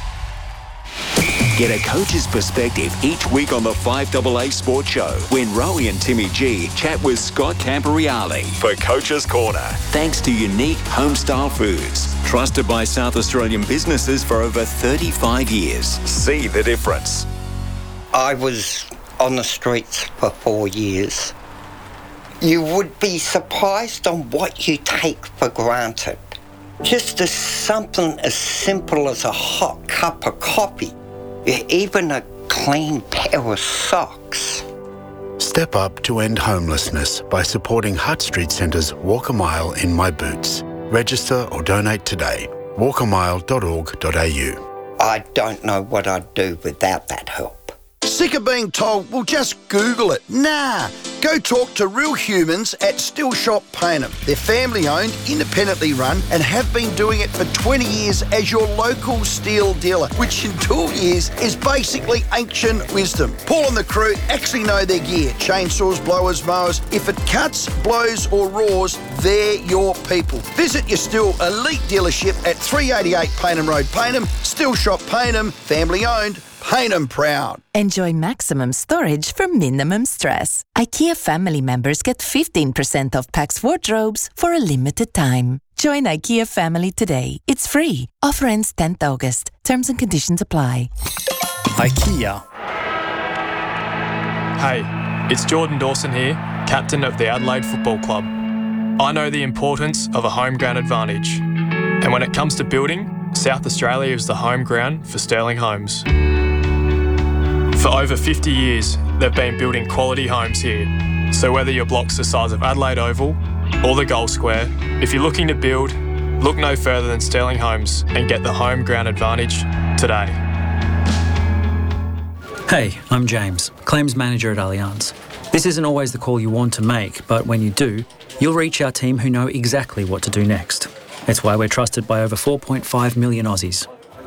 Get a coach's perspective each week on the five A A Sports Show when Rowie and Timmy G chat with Scott Camporeale for Coach's Corner. Thanks to Unique Homestyle Foods, trusted by South Australian businesses for over thirty-five years. See the difference. I was on the streets for four years. You would be surprised on what you take for granted. Just as something as simple as a hot cup of coffee, even a clean pair of socks. Step up to end homelessness by supporting Hutt Street Centre's Walk a Mile in My Boots. Register or donate today. walk a mile dot org dot a u. I don't know what I'd do without that help. Sick of being told, well, just Google it. Nah, go talk to real humans at Still Shop Payneham. They're family-owned, independently run, and have been doing it for twenty years as your local steel dealer, which in two years is basically ancient wisdom. Paul and the crew actually know their gear. Chainsaws, blowers, mowers. If it cuts, blows or roars, they're your people. Visit your Still Elite dealership at three eighty-eight Payneham Road, Payneham. Still Shop Payneham, family-owned. Payneham proud. Enjoy maximum storage for minimum stress. IKEA family members get fifteen percent off Pax wardrobes for a limited time. Join IKEA family today. It's free. Offer ends tenth August. Terms and conditions apply. IKEA. Hey, it's Jordan Dawson here, captain of the Adelaide Football Club. I know the importance of a home ground advantage. And when it comes to building, South Australia is the home ground for Sterling Homes. For over fifty years, they've been building quality homes here. So whether your block's the size of Adelaide Oval or the Gold Square, if you're looking to build, look no further than Sterling Homes and get the home ground advantage today. Hey, I'm James, Claims Manager at Allianz. This isn't always the call you want to make, but when you do, you'll reach our team who know exactly what to do next. It's why we're trusted by over four point five million Aussies.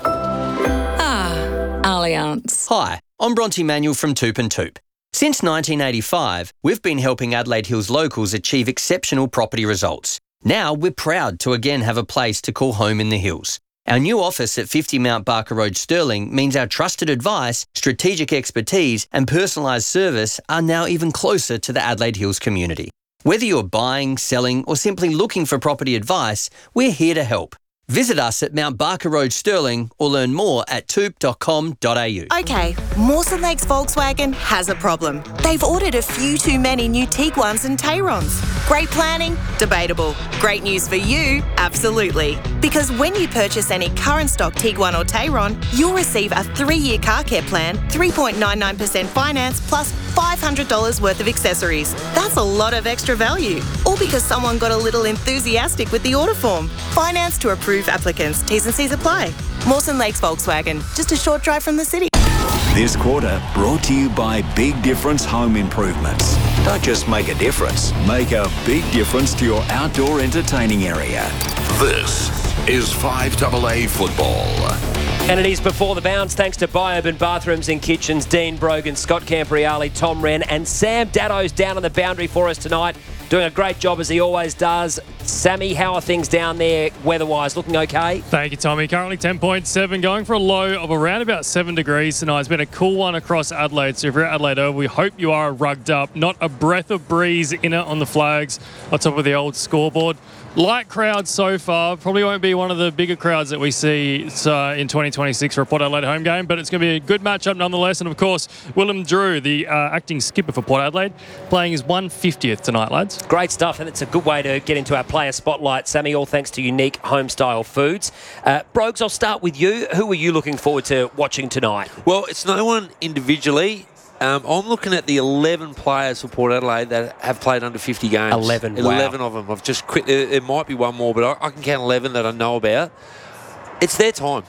Ah, Allianz. Hi, I'm Bronte Manuel from Toop and Toop. Since nineteen eighty-five, we've been helping Adelaide Hills locals achieve exceptional property results. Now we're proud to again have a place to call home in the hills. Our new office at fifty Mount Barker Road, Stirling, means our trusted advice, strategic expertise and personalised service are now even closer to the Adelaide Hills community. Whether you're buying, selling or simply looking for property advice, we're here to help. Visit us at Mount Barker Road, Stirling or learn more at toop dot com dot a u. Okay, Mawson Lakes Volkswagen has a problem. They've ordered a few too many new Tiguans and Tayrons. Great planning? Debatable. Great news for you? Absolutely. Because when you purchase any current stock Tiguan or Tayron, you'll receive a three-year car care plan, three point nine nine percent finance plus five hundred dollars worth of accessories. That's a lot of extra value. All because someone got a little enthusiastic with the order form. Finance to approved applicants. T's and C's apply. Mawson Lakes Volkswagen, just a short drive from the city. This quarter brought to you by Big Difference Home Improvements. Don't just make a difference, make a big difference to your outdoor entertaining area. This is five A A football. And it is before the bounce, thanks to Buy Urban Bathrooms and Kitchens, Dean Brogan, Scott Camporeale, Tom Wren, and Sam Daddo's down on the boundary for us tonight. Doing a great job as he always does. Sammy, how are things down there weather-wise? Looking okay? Thank you, Tommy. Currently ten point seven, going for a low of around about seven degrees tonight. It's been a cool one across Adelaide. So if you're at Adelaide Oval, we hope you are rugged up. Not a breath of breeze in it on the flags on top of the old scoreboard. Light crowd so far. Probably won't be one of the bigger crowds that we see uh, in twenty twenty-six for a Port Adelaide home game, but it's going to be a good matchup nonetheless. And of course, Willem Drew, the uh, acting skipper for Port Adelaide, playing his one hundred fiftieth tonight, lads. Great stuff, and it's a good way to get into our player spotlight, Sammy, all thanks to Unique Homestyle Foods. Uh, Brogues, I'll start with you. Who are you looking forward to watching tonight? Well, it's no one individually. Um, I'm looking at the eleven players for Port Adelaide that have played under fifty games. eleven, wow. eleven of them. I've just quit. There, there might be one more, but I, I can count eleven that I know about. It's their time.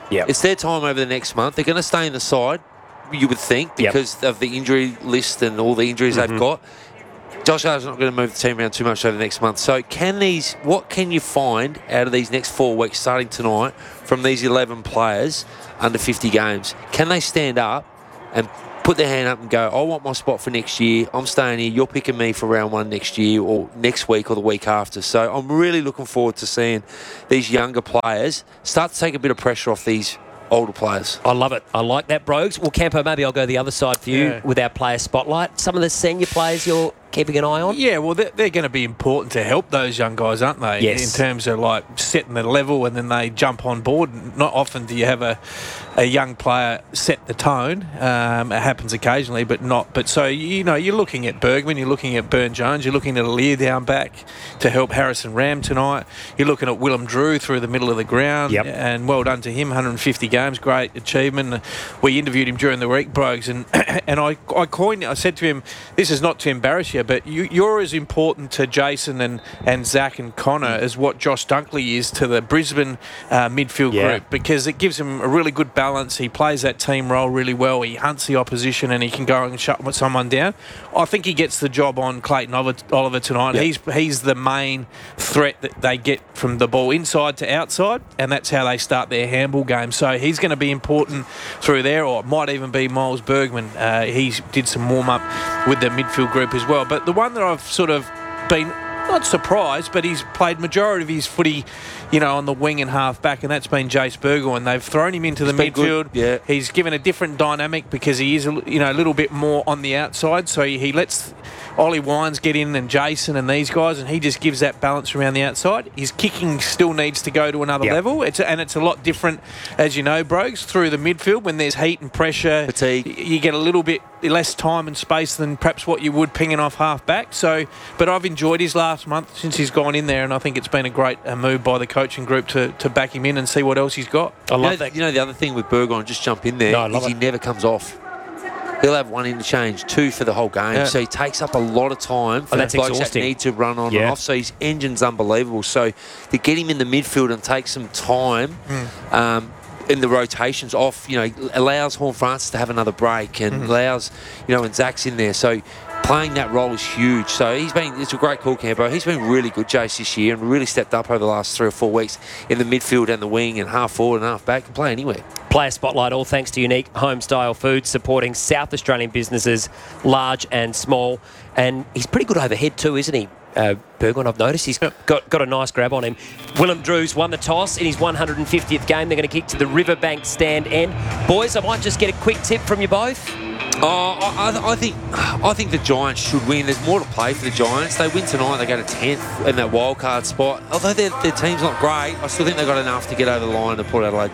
Yep. It's their time over the next month. They're going to stay in the side, you would think, because yep. of the injury list and all the injuries mm-hmm. they've got. Josh Arter's not going to move the team around too much over the next month. So can these, what can you find out of these next four weeks starting tonight from these eleven players under fifty games? Can they stand up and put their hand up and go, I want my spot for next year. I'm staying here. You're picking me for round one next year or next week or the week after. So I'm really looking forward to seeing these younger players start to take a bit of pressure off these older players. I love it. I like that, Brogues. Well, Campo, maybe I'll go the other side for you yeah. with our player spotlight. Some of the senior players you're keeping an eye on? Yeah, well, they're, they're going to be important to help those young guys, aren't they? Yes. In terms of, like, setting the level and then they jump on board. Not often do you have a, a young player set the tone. Um, it happens occasionally, but not. But so, you know, you're looking at Bergman, you're looking at Burn-Jones, you're looking at Aliir down back to help Harrison Ram tonight. You're looking at Willem Drew through the middle of the ground. Yep. And well done to him, one hundred fifty games, great achievement. We interviewed him during the week, Brogues, and and I, I coined, I said to him, this is not to embarrass you, but you, you're as important to Jason and, and Zach and Connor as what Josh Dunkley is to the Brisbane uh, midfield yeah. group, because it gives him a really good balance. He plays that team role really well. He hunts the opposition and he can go and shut someone down. I think he gets the job on Clayton Oliver tonight. Yep. He's he's the main threat that they get from the ball inside to outside, and that's how they start their handball game. So he's going to be important through there, or it might even be Miles Bergman. Uh, he did some warm-up with the midfield group as well. But the one that I've sort of been not surprised, but he's played majority of his footy, you know, on the wing and half back, and that's been Jace Burgoyne. They've thrown him into the He's midfield. Yeah. He's given a different dynamic because he is, you know, a little bit more on the outside. So he, he lets Ollie Wines get in and Jason and these guys, and he just gives that balance around the outside. His kicking still needs to go to another yep. level. It's and it's a lot different, as you know, Brogues, through the midfield when there's heat and pressure. Fatigue. You get a little bit less time and space than perhaps what you would pinging off half back. So, but I've enjoyed his last month since he's gone in there, and I think it's been a great uh, move by the coaching group to, to back him in and see what else he's got. I love you know, that. You know, the other thing with Burgoyne, just jump in there, no, I love is he it. never comes off. He'll have one interchange, two for the whole game. Yeah. So he takes up a lot of time for oh, that's the blokes exhausting. that need to run on yeah. and off. So his engine's unbelievable. So to get him in the midfield and take some time mm. um, in the rotations off, you know, allows Horn Francis to have another break and mm. allows, you know, and Zach's in there. So playing that role is huge. So he's been, it's a great call, Campo. He's been really good, Jace, this year, and really stepped up over the last three or four weeks in the midfield and the wing and half forward and half back, and play anywhere. Player Spotlight, all thanks to Unique Homestyle Foods, supporting South Australian businesses, large and small. And he's pretty good overhead too, isn't he? Uh, Burgoyne, I've noticed he's got, got a nice grab on him. Willem Drews won the toss in his one hundred fiftieth game. They're going to kick to the Riverbank stand end. Boys, I might just get a quick tip from you both. Oh, I, I think I think the Giants should win. There's more to play for the Giants. They win tonight, they go to tenth in that wild card spot. Although their, their team's not great, I still think they've got enough to get over the line to Port Adelaide.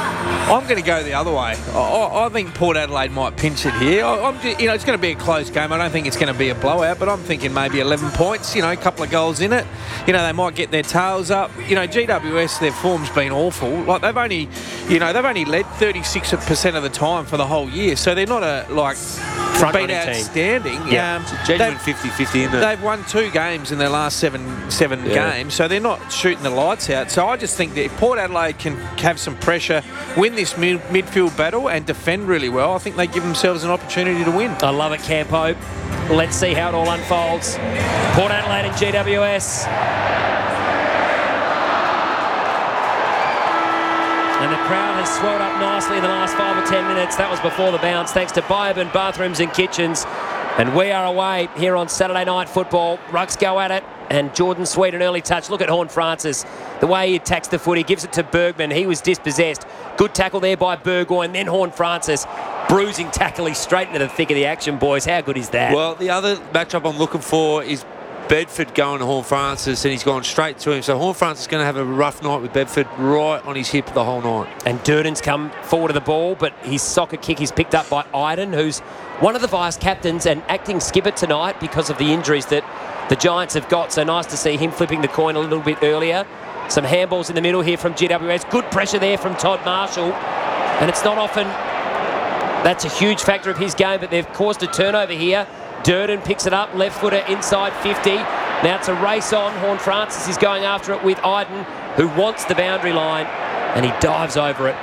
I'm going to go the other way. I, I think Port Adelaide might pinch it here. I, I'm just, you know, it's going to be a close game. I don't think it's going to be a blowout, but I'm thinking maybe eleven points. You know, a couple of goals in it. You know, they might get their tails up. You know, G W S, their form's been awful. Like they've only, you know, they've only led thirty-six percent of the time for the whole year. So they're not a like. Front been outstanding. Yeah, um, it's a genuine fifty-fifty in there. They've won two games in their last seven seven yeah. games, so they're not shooting the lights out. So I just think that if Port Adelaide can have some pressure, win this mid- midfield battle and defend really well, I think they give themselves an opportunity to win. I love it, Campo. Let's see how it all unfolds. Port Adelaide and G W S. And the crowd has swelled up nicely in the last five or ten minutes. That was before the bounce, thanks to Bioban Bathrooms and Kitchens. And we are away here on Saturday Night Football. Rucks go at it, and Jordan Sweet, an early touch. Look at Horn Francis. The way he attacks the footy, gives it to Bergman. He was dispossessed. Good tackle there by Burgoyne. Then Horn Francis, bruising tackle. He's straight into the thick of the action, boys. How good is that? Well, the other matchup I'm looking for is Bedford going to Horn Francis, and he's gone straight to him. So Horn Francis is going to have a rough night with Bedford right on his hip the whole night. And Durden's come forward to the ball, but his soccer kick is picked up by Iden, who's one of the vice captains and acting skipper tonight because of the injuries that the Giants have got. So nice to see him flipping the coin a little bit earlier. Some handballs in the middle here from G W S. Good pressure there from Todd Marshall. And it's not often that's a huge factor of his game, but they've caused a turnover here. Durden picks it up, left footer inside fifty. Now it's a race on. Horn Francis is going after it with Iden, who wants the boundary line, and he dives over it.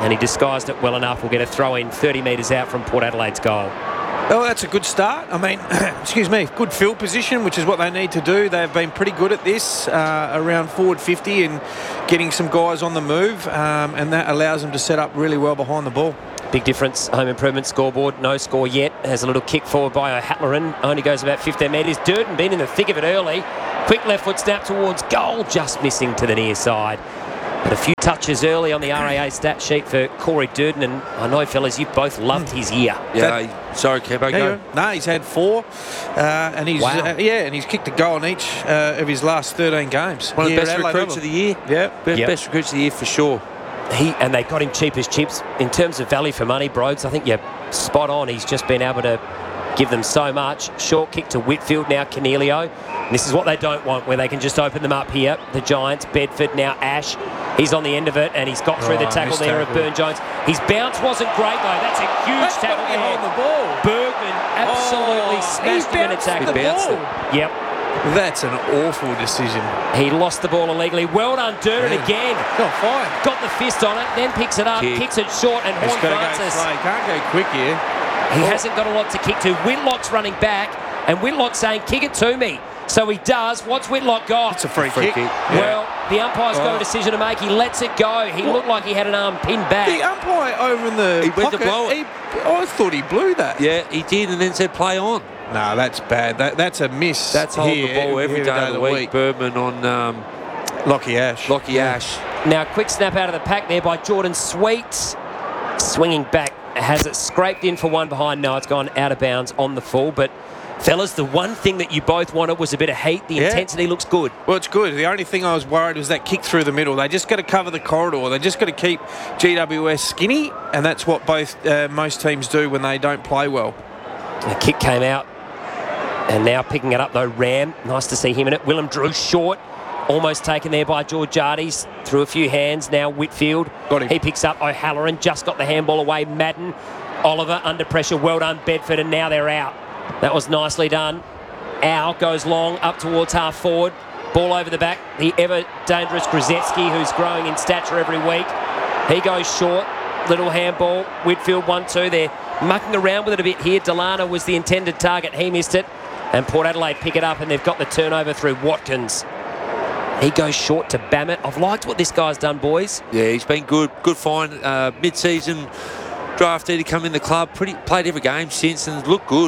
and he disguised it well enough. We'll get a throw in thirty metres out from Port Adelaide's goal. Well, that's a good start. I mean, excuse me, good field position, which is what they need to do. They've been pretty good at this, uh, around forward fifty and getting some guys on the move, um, and that allows them to set up really well behind the ball. Big difference, home improvement scoreboard, no score yet. Has a little kick forward by O'Halloran, only goes about fifteen metres. Durden been in the thick of it early. Quick left foot snap towards goal, just missing to the near side. But a few touches early on the R A A stat sheet for Corey Durden, and I know, fellas, you both loved his year. Yeah, that, sorry, Kempo, go. No, he's had four, uh, and he's Wow. uh, yeah, and he's kicked a goal in each uh, of his last thirteen games. One of the Yeah, best Adelaide recruits Oval. of the year. Yeah, Best, Yep. best recruits of the year for sure. He and they got him cheap as chips in terms of value for money, Brogues. I think you're spot on. He's just been able to give them so much. Short kick to Whitfield, now Cornelio. And this is what they don't want, where they can just open them up here. The Giants, Bedford, now Ash. He's on the end of it, and he's got through Oh, the tackle there of Burn Jones. His bounce wasn't great, though. That's a huge That's tackle got there. on the ball. Bergman absolutely Oh, smashed he him in a bounced tackle. the He bounced ball. it. Yep. That's an awful decision. He lost the ball illegally. Well done, Durden Yeah. again. Got fine. Got the fist on it, then picks it up, Kick. kicks it short, and He's Horn got to go Francis. slow. He can't go quick here. He hasn't got a lot to kick to. Whitlock's running back, and Whitlock's saying, kick it to me. So he does. What's Whitlock got? It's a free, Free kick. kick. Yeah. Well, the umpire's got Oh. a decision to make. He lets it go. He looked like he had an arm pinned back. The umpire over in the He went to pocket, blow it. he, I thought he blew that. Yeah, he did, and then said play on. No, that's bad. That, that's a miss. That's holding here, the ball every here day of the week. Berman on um, Lockie Ash. Lockie Ash. Now, quick snap out of the pack there by Jordan Sweet. Swinging back. Has it scraped in for one behind? No, it's gone out of bounds on the full. But, fellas, the one thing that you both wanted was a bit of heat. The Yeah. intensity looks good. Well, it's good. The only thing I was worried was that kick through the middle. They just got to cover the corridor. They just got to keep G W S skinny, and that's what both uh, most teams do when they don't play well. The kick came out. And now picking it up, though, Ram. Nice to see him in it. Willem Drew short. Almost taken there by Georgiades. Through a few hands. Now Whitfield. Got him. He picks up O'Halloran. Just got the handball away. Madden. Oliver under pressure. Well done, Bedford. And now they're out. That was nicely done. Al goes long up towards half forward. Ball over the back. The ever dangerous Grzeski, who's growing in stature every week. He goes short. Little handball. Whitfield one two. They're mucking around with it a bit here. Delana was the intended target. He missed it. And Port Adelaide pick it up, and they've got the turnover through Watkins. He goes short to Bammett. I've liked what this guy's done, boys. Yeah, he's been good. Good find. Uh, mid-season draftee to come in the club. Pretty played every game since and looked good.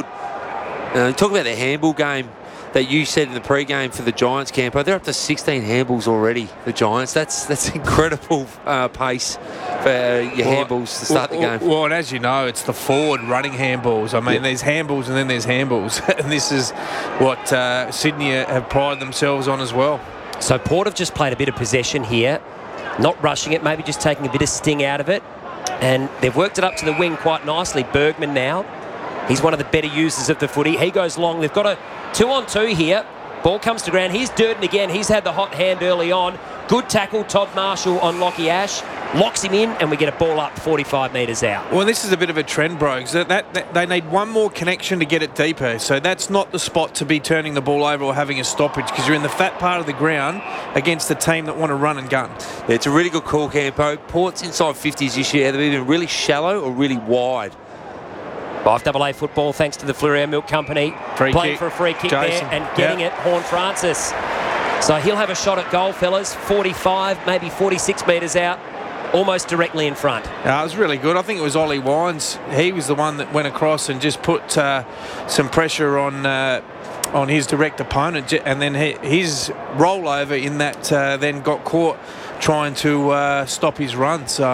Uh, talk about the handball game that you said in the pre-game for the Giants, Campo. They're up to sixteen handballs already, the Giants. That's that's incredible uh, pace for uh, your Well, handballs to start well, the game. Well, and as you know, it's the forward running handballs. I mean, Yeah. there's handballs and then there's handballs. And this is what uh, Sydney have prided themselves on as well. So Port have just played a bit of possession here. Not rushing it, maybe just taking a bit of sting out of it. And they've worked it up to the wing quite nicely. Bergman now. He's one of the better users of the footy. He goes long. They've got a two-on-two here. Ball comes to ground. Here's Durden again. He's had the hot hand early on. Good tackle, Todd Marshall on Lockie Ash. Locks him in, and we get a ball up forty-five metres out. Well, this is a bit of a trend, Brogues. That, that, that they need one more connection to get it deeper. So that's not the spot to be turning the ball over or having a stoppage, because you're in the fat part of the ground against a team that want to run and gun. Yeah, it's a really good call, Campo. Port's inside fifties this year. They've either been really shallow or really wide. five double A football, thanks to the Fleurier Milk Company. Free Playing kick. for a free kick Jason. there and getting Yep. it, Horn Francis. So he'll have a shot at goal, fellas. forty-five, maybe forty-six metres out. Almost directly in front. Uh, it was really good. I think it was Ollie Wines. He was the one that went across and just put uh, some pressure on uh, on his direct opponent, and then he, his rollover in that uh, then got caught trying to uh, stop his run. So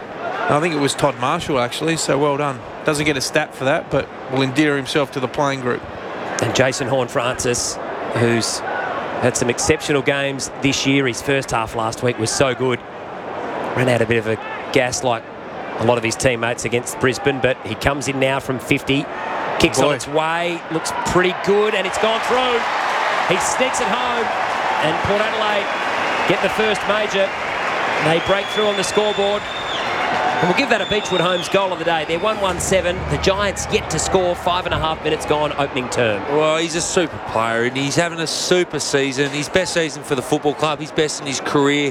I think it was Todd Marshall actually. So well done. Doesn't get a stat for that, but will endear himself to the playing group. And Jason Horn-Francis, who's had some exceptional games this year. His first half last week was so good. Ran out a bit of a gas like a lot of his teammates against Brisbane, but he comes in now from fifty. Kicks Boy. on its way. Looks pretty good, and it's gone through. He sneaks it home, and Port Adelaide get the first major. They break through on the scoreboard. And we'll give that a Beechwood Homes goal of the day. They're one one seven. The Giants yet to score. Five and a half minutes gone, opening term. Well, he's a super player and he's having a super season. His best season for the football club. His best in his career.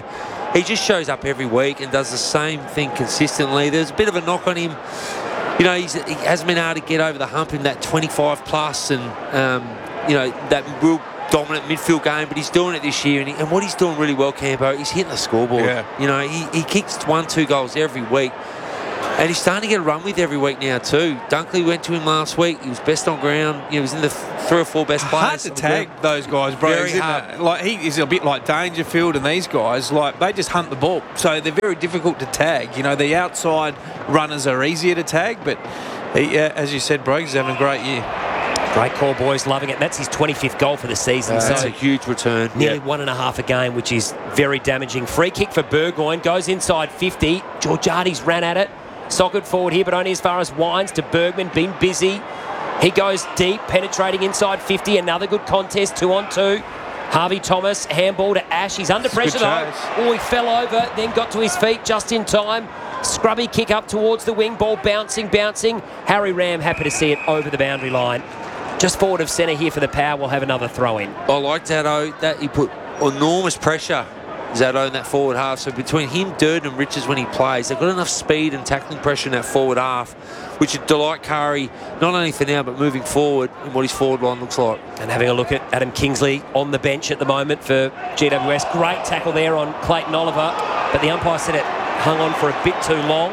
he just shows up every week and does the same thing consistently. There's a bit of a knock on him. You know, he's, he hasn't been able to get over the hump in that twenty-five plus and, um, you know, that real dominant midfield game, but he's doing it this year. And, he, and what he's doing really well, Campo, he's hitting the scoreboard. Yeah. You know, he, he kicks one, two goals every week. And he's starting to get a run with every week now too. Dunkley went to him last week. He was best on ground. You know, he was in the th- three or four best players. Hard to tag those guys, bro. Very isn't hard. it? Like he is a bit like Dangerfield and these guys. Like they just hunt the ball, so they're very difficult to tag. You know, the outside runners are easier to tag, but he, uh, as you said, bro, he's having a great year. Great call, boys. Loving it. That's his twenty-fifth goal for the season. Uh, so that's a huge return. Nearly Yeah. one and a half a game, which is very damaging. Free kick for Burgoyne. Goes inside fifty. Georgiades ran at it. Socket forward here, but only as far as Wines to Bergman. Been busy. He goes deep, penetrating inside fifty. Another good contest, two on two. Harvey Thomas, handball to Ash. He's under pressure though. Oh, he fell over, then got to his feet just in time. Scrubby kick up towards the wing. Ball bouncing, bouncing. Harry Ram happy to see it over the boundary line. Just forward of centre here for the Power. We'll have another throw in. I like Zaddo. That he put enormous pressure, Zaddo, in that forward half. So between him, Durden and Richards when he plays, they've got enough speed and tackling pressure in that forward half, which would delight Curry, not only for now, but moving forward in what his forward line looks like. And having a look at Adam Kingsley on the bench at the moment for G W S. Great tackle there on Clayton Oliver, but the umpire said it hung on for a bit too long.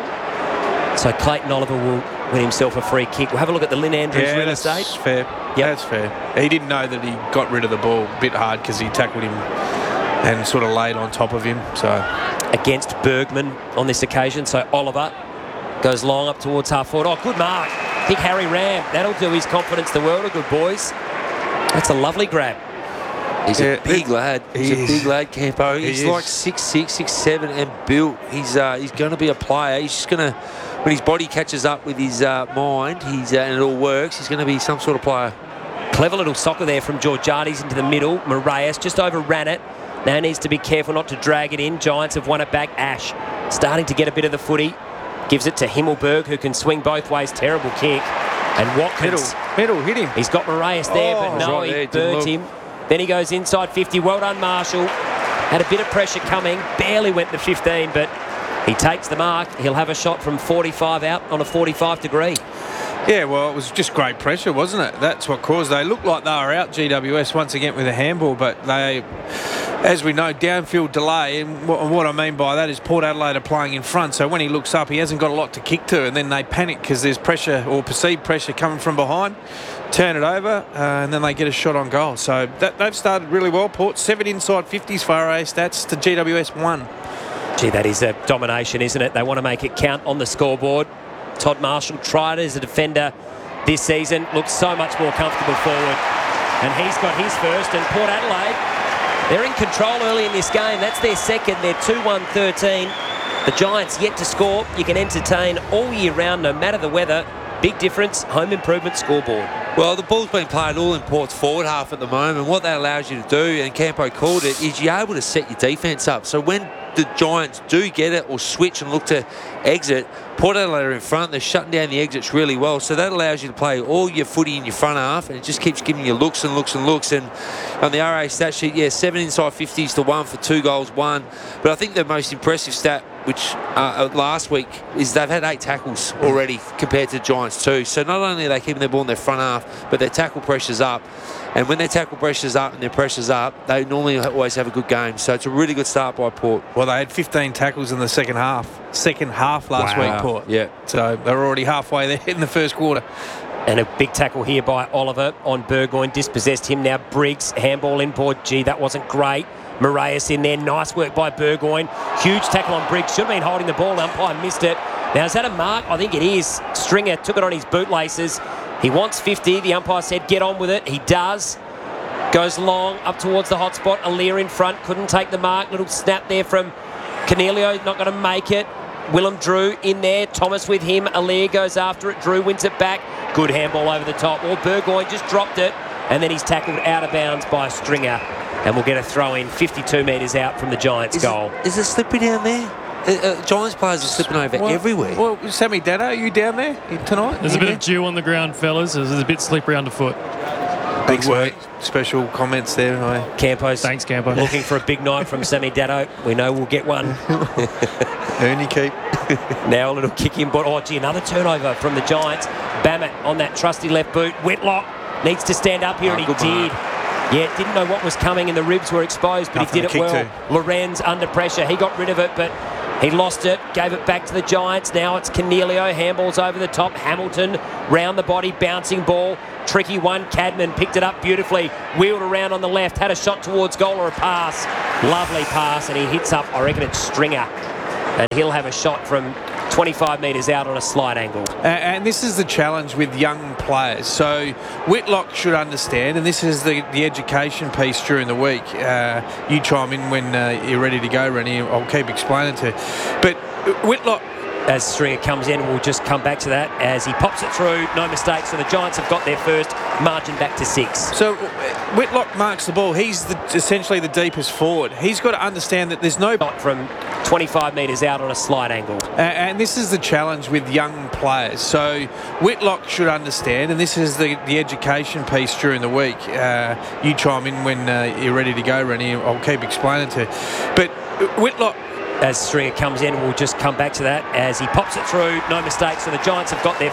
So Clayton Oliver will win himself a free kick. We'll have a look at the Lynn Andrews Yeah, real that's estate. fair. Yeah, that's fair. He didn't know that he got rid of the ball a bit hard because he tackled him and sort of laid on top of him. So against Bergman on this occasion. So Oliver goes long up towards half forward. Oh, good mark. Big Harry Ram. That'll do his confidence the world of good, boys. That's a lovely grab. He's Yeah, a big lad. He's he a is. big lad, Campo. He He's is. like six six, six seven, and built. He's uh, he's going to be a player. He's just going to, when his body catches up with his uh, mind, he's uh, and it all works, he's going to be some sort of player. Clever little soccer there from Georgiades into the middle. Moraes just overran it. Now needs to be careful not to drag it in. Giants have won it back. Ash starting to get a bit of the footy. Gives it to Himmelberg, who can swing both ways. Terrible kick. And Watkins. Middle, middle, hit him. He's got Moraes there, Oh, but no, right he there, didn't burnt look. him. Then he goes inside fifty. Well done, Marshall. Had a bit of pressure coming. Barely went to fifteen, but he takes the mark. He'll have a shot from forty-five out on a forty-five degree. Yeah, well, it was just great pressure, wasn't it? That's what caused. They looked like they were out, G W S, once again with a handball, but they, as we know, downfield delay, and what, what I mean by that is Port Adelaide are playing in front, so when he looks up, he hasn't got a lot to kick to, and then they panic because there's pressure or perceived pressure coming from behind, turn it over, uh, and then they get a shot on goal. So that, they've started really well, Port. Seven inside fifties for R A stats to G W S one. Gee, that is a domination, isn't it? They want to make it count on the scoreboard. Todd Marshall tried as a defender this season, looks so much more comfortable forward. And he's got his first, and Port Adelaide, they're in control early in this game. That's their second. They're two one thirteen. The Giants yet to score. You can entertain all year round, no matter the weather. Big difference, home improvement scoreboard. Well, the ball's been played all in Port's forward half at the moment. What that allows you to do, and Campo called it, is you're able to set your defence up. So when the Giants do get it or switch and look to exit, Port Adelaide are in front. They're shutting down the exits really well. So that allows you to play all your footy in your front half, and it just keeps giving you looks and looks and looks. And on the R A stat sheet, yeah, seven inside fifties to one for two goals, one. But I think the most impressive stat, which uh, last week, is they've had eight tackles already compared to the Giants two. So not only are they keeping their ball in their front half, but their tackle pressure's up. And when their tackle pressure's up and their pressure's up, they normally always have a good game. So it's a really good start by Port. Well, they had fifteen tackles in the second half. Second half last Wow. week, Port. Yeah. So they're already halfway there in the first quarter. And a big tackle here by Oliver on Burgoyne. Dispossessed him. Now Briggs, handball inboard. Gee, that wasn't great. Moraes in there. Nice work by Burgoyne. Huge tackle on Briggs. Should have been holding the ball. Umpire missed it. Now, is that a mark? I think it is. Stringer took it on his bootlaces. He wants fifty. The umpire said get on with it. He does. Goes long up towards the hot spot. Alir in front. Couldn't take the mark. Little snap there from Cornelio. Not going to make it. Willem Drew in there. Thomas with him. Alir goes after it. Drew wins it back. Good handball over the top. Or Burgoyne just dropped it. And then he's tackled out of bounds by Stringer. And we'll get a throw in fifty-two metres out from the Giants' Is goal. It, is it slippery down there? Uh, uh, Giants players are slipping over Well, everywhere. Well, Sammy Dano, are you down there tonight? There's a You bit there? of dew on the ground, fellas. There's a bit slippery underfoot. Good work. Special comments there. I... Campos. Thanks, Campo. Looking for a big night from Sammy Dado. We know we'll get one. Ernie keep. Now a little kick in, but oh gee, another turnover from the Giants. Bammett on that trusty left boot. Whitlock needs to stand up here, Oh, and he good did. Yeah, didn't know what was coming, and the ribs were exposed, but Nothing he to did it kick well. to. Lorenz under pressure. He got rid of it, but he lost it, gave it back to the Giants. Now it's Cornelio. Handball's over the top. Hamilton round the body, bouncing ball. Tricky one. Cadman picked it up beautifully. Wheeled around on the left, had a shot towards goal or a pass. Lovely pass, and he hits up, I reckon it's Stringer. And he'll have a shot from twenty-five metres out on a slight angle. Uh, and this is the challenge with young players. So Whitlock should understand, and this is the, the education piece during the week. Uh, you chime in when uh, you're ready to go, Rennie. I'll keep explaining to you. But Whitlock... As Stringer comes in, we'll just come back to that as he pops it through. No mistakes. So the Giants have got their first, margin back to six. So Whitlock marks the ball. He's the, essentially the deepest forward. He's got to understand that there's no... From twenty-five metres out on a slight angle. Uh, and this is the challenge with young players. So Whitlock should understand, and this is the, the education piece during the week. Uh, you chime in when uh, you're ready to go, Rennie. I'll keep explaining to you. But Whitlock... As Stringer comes in, we'll just come back to that as he pops it through. No mistakes. So the Giants have got their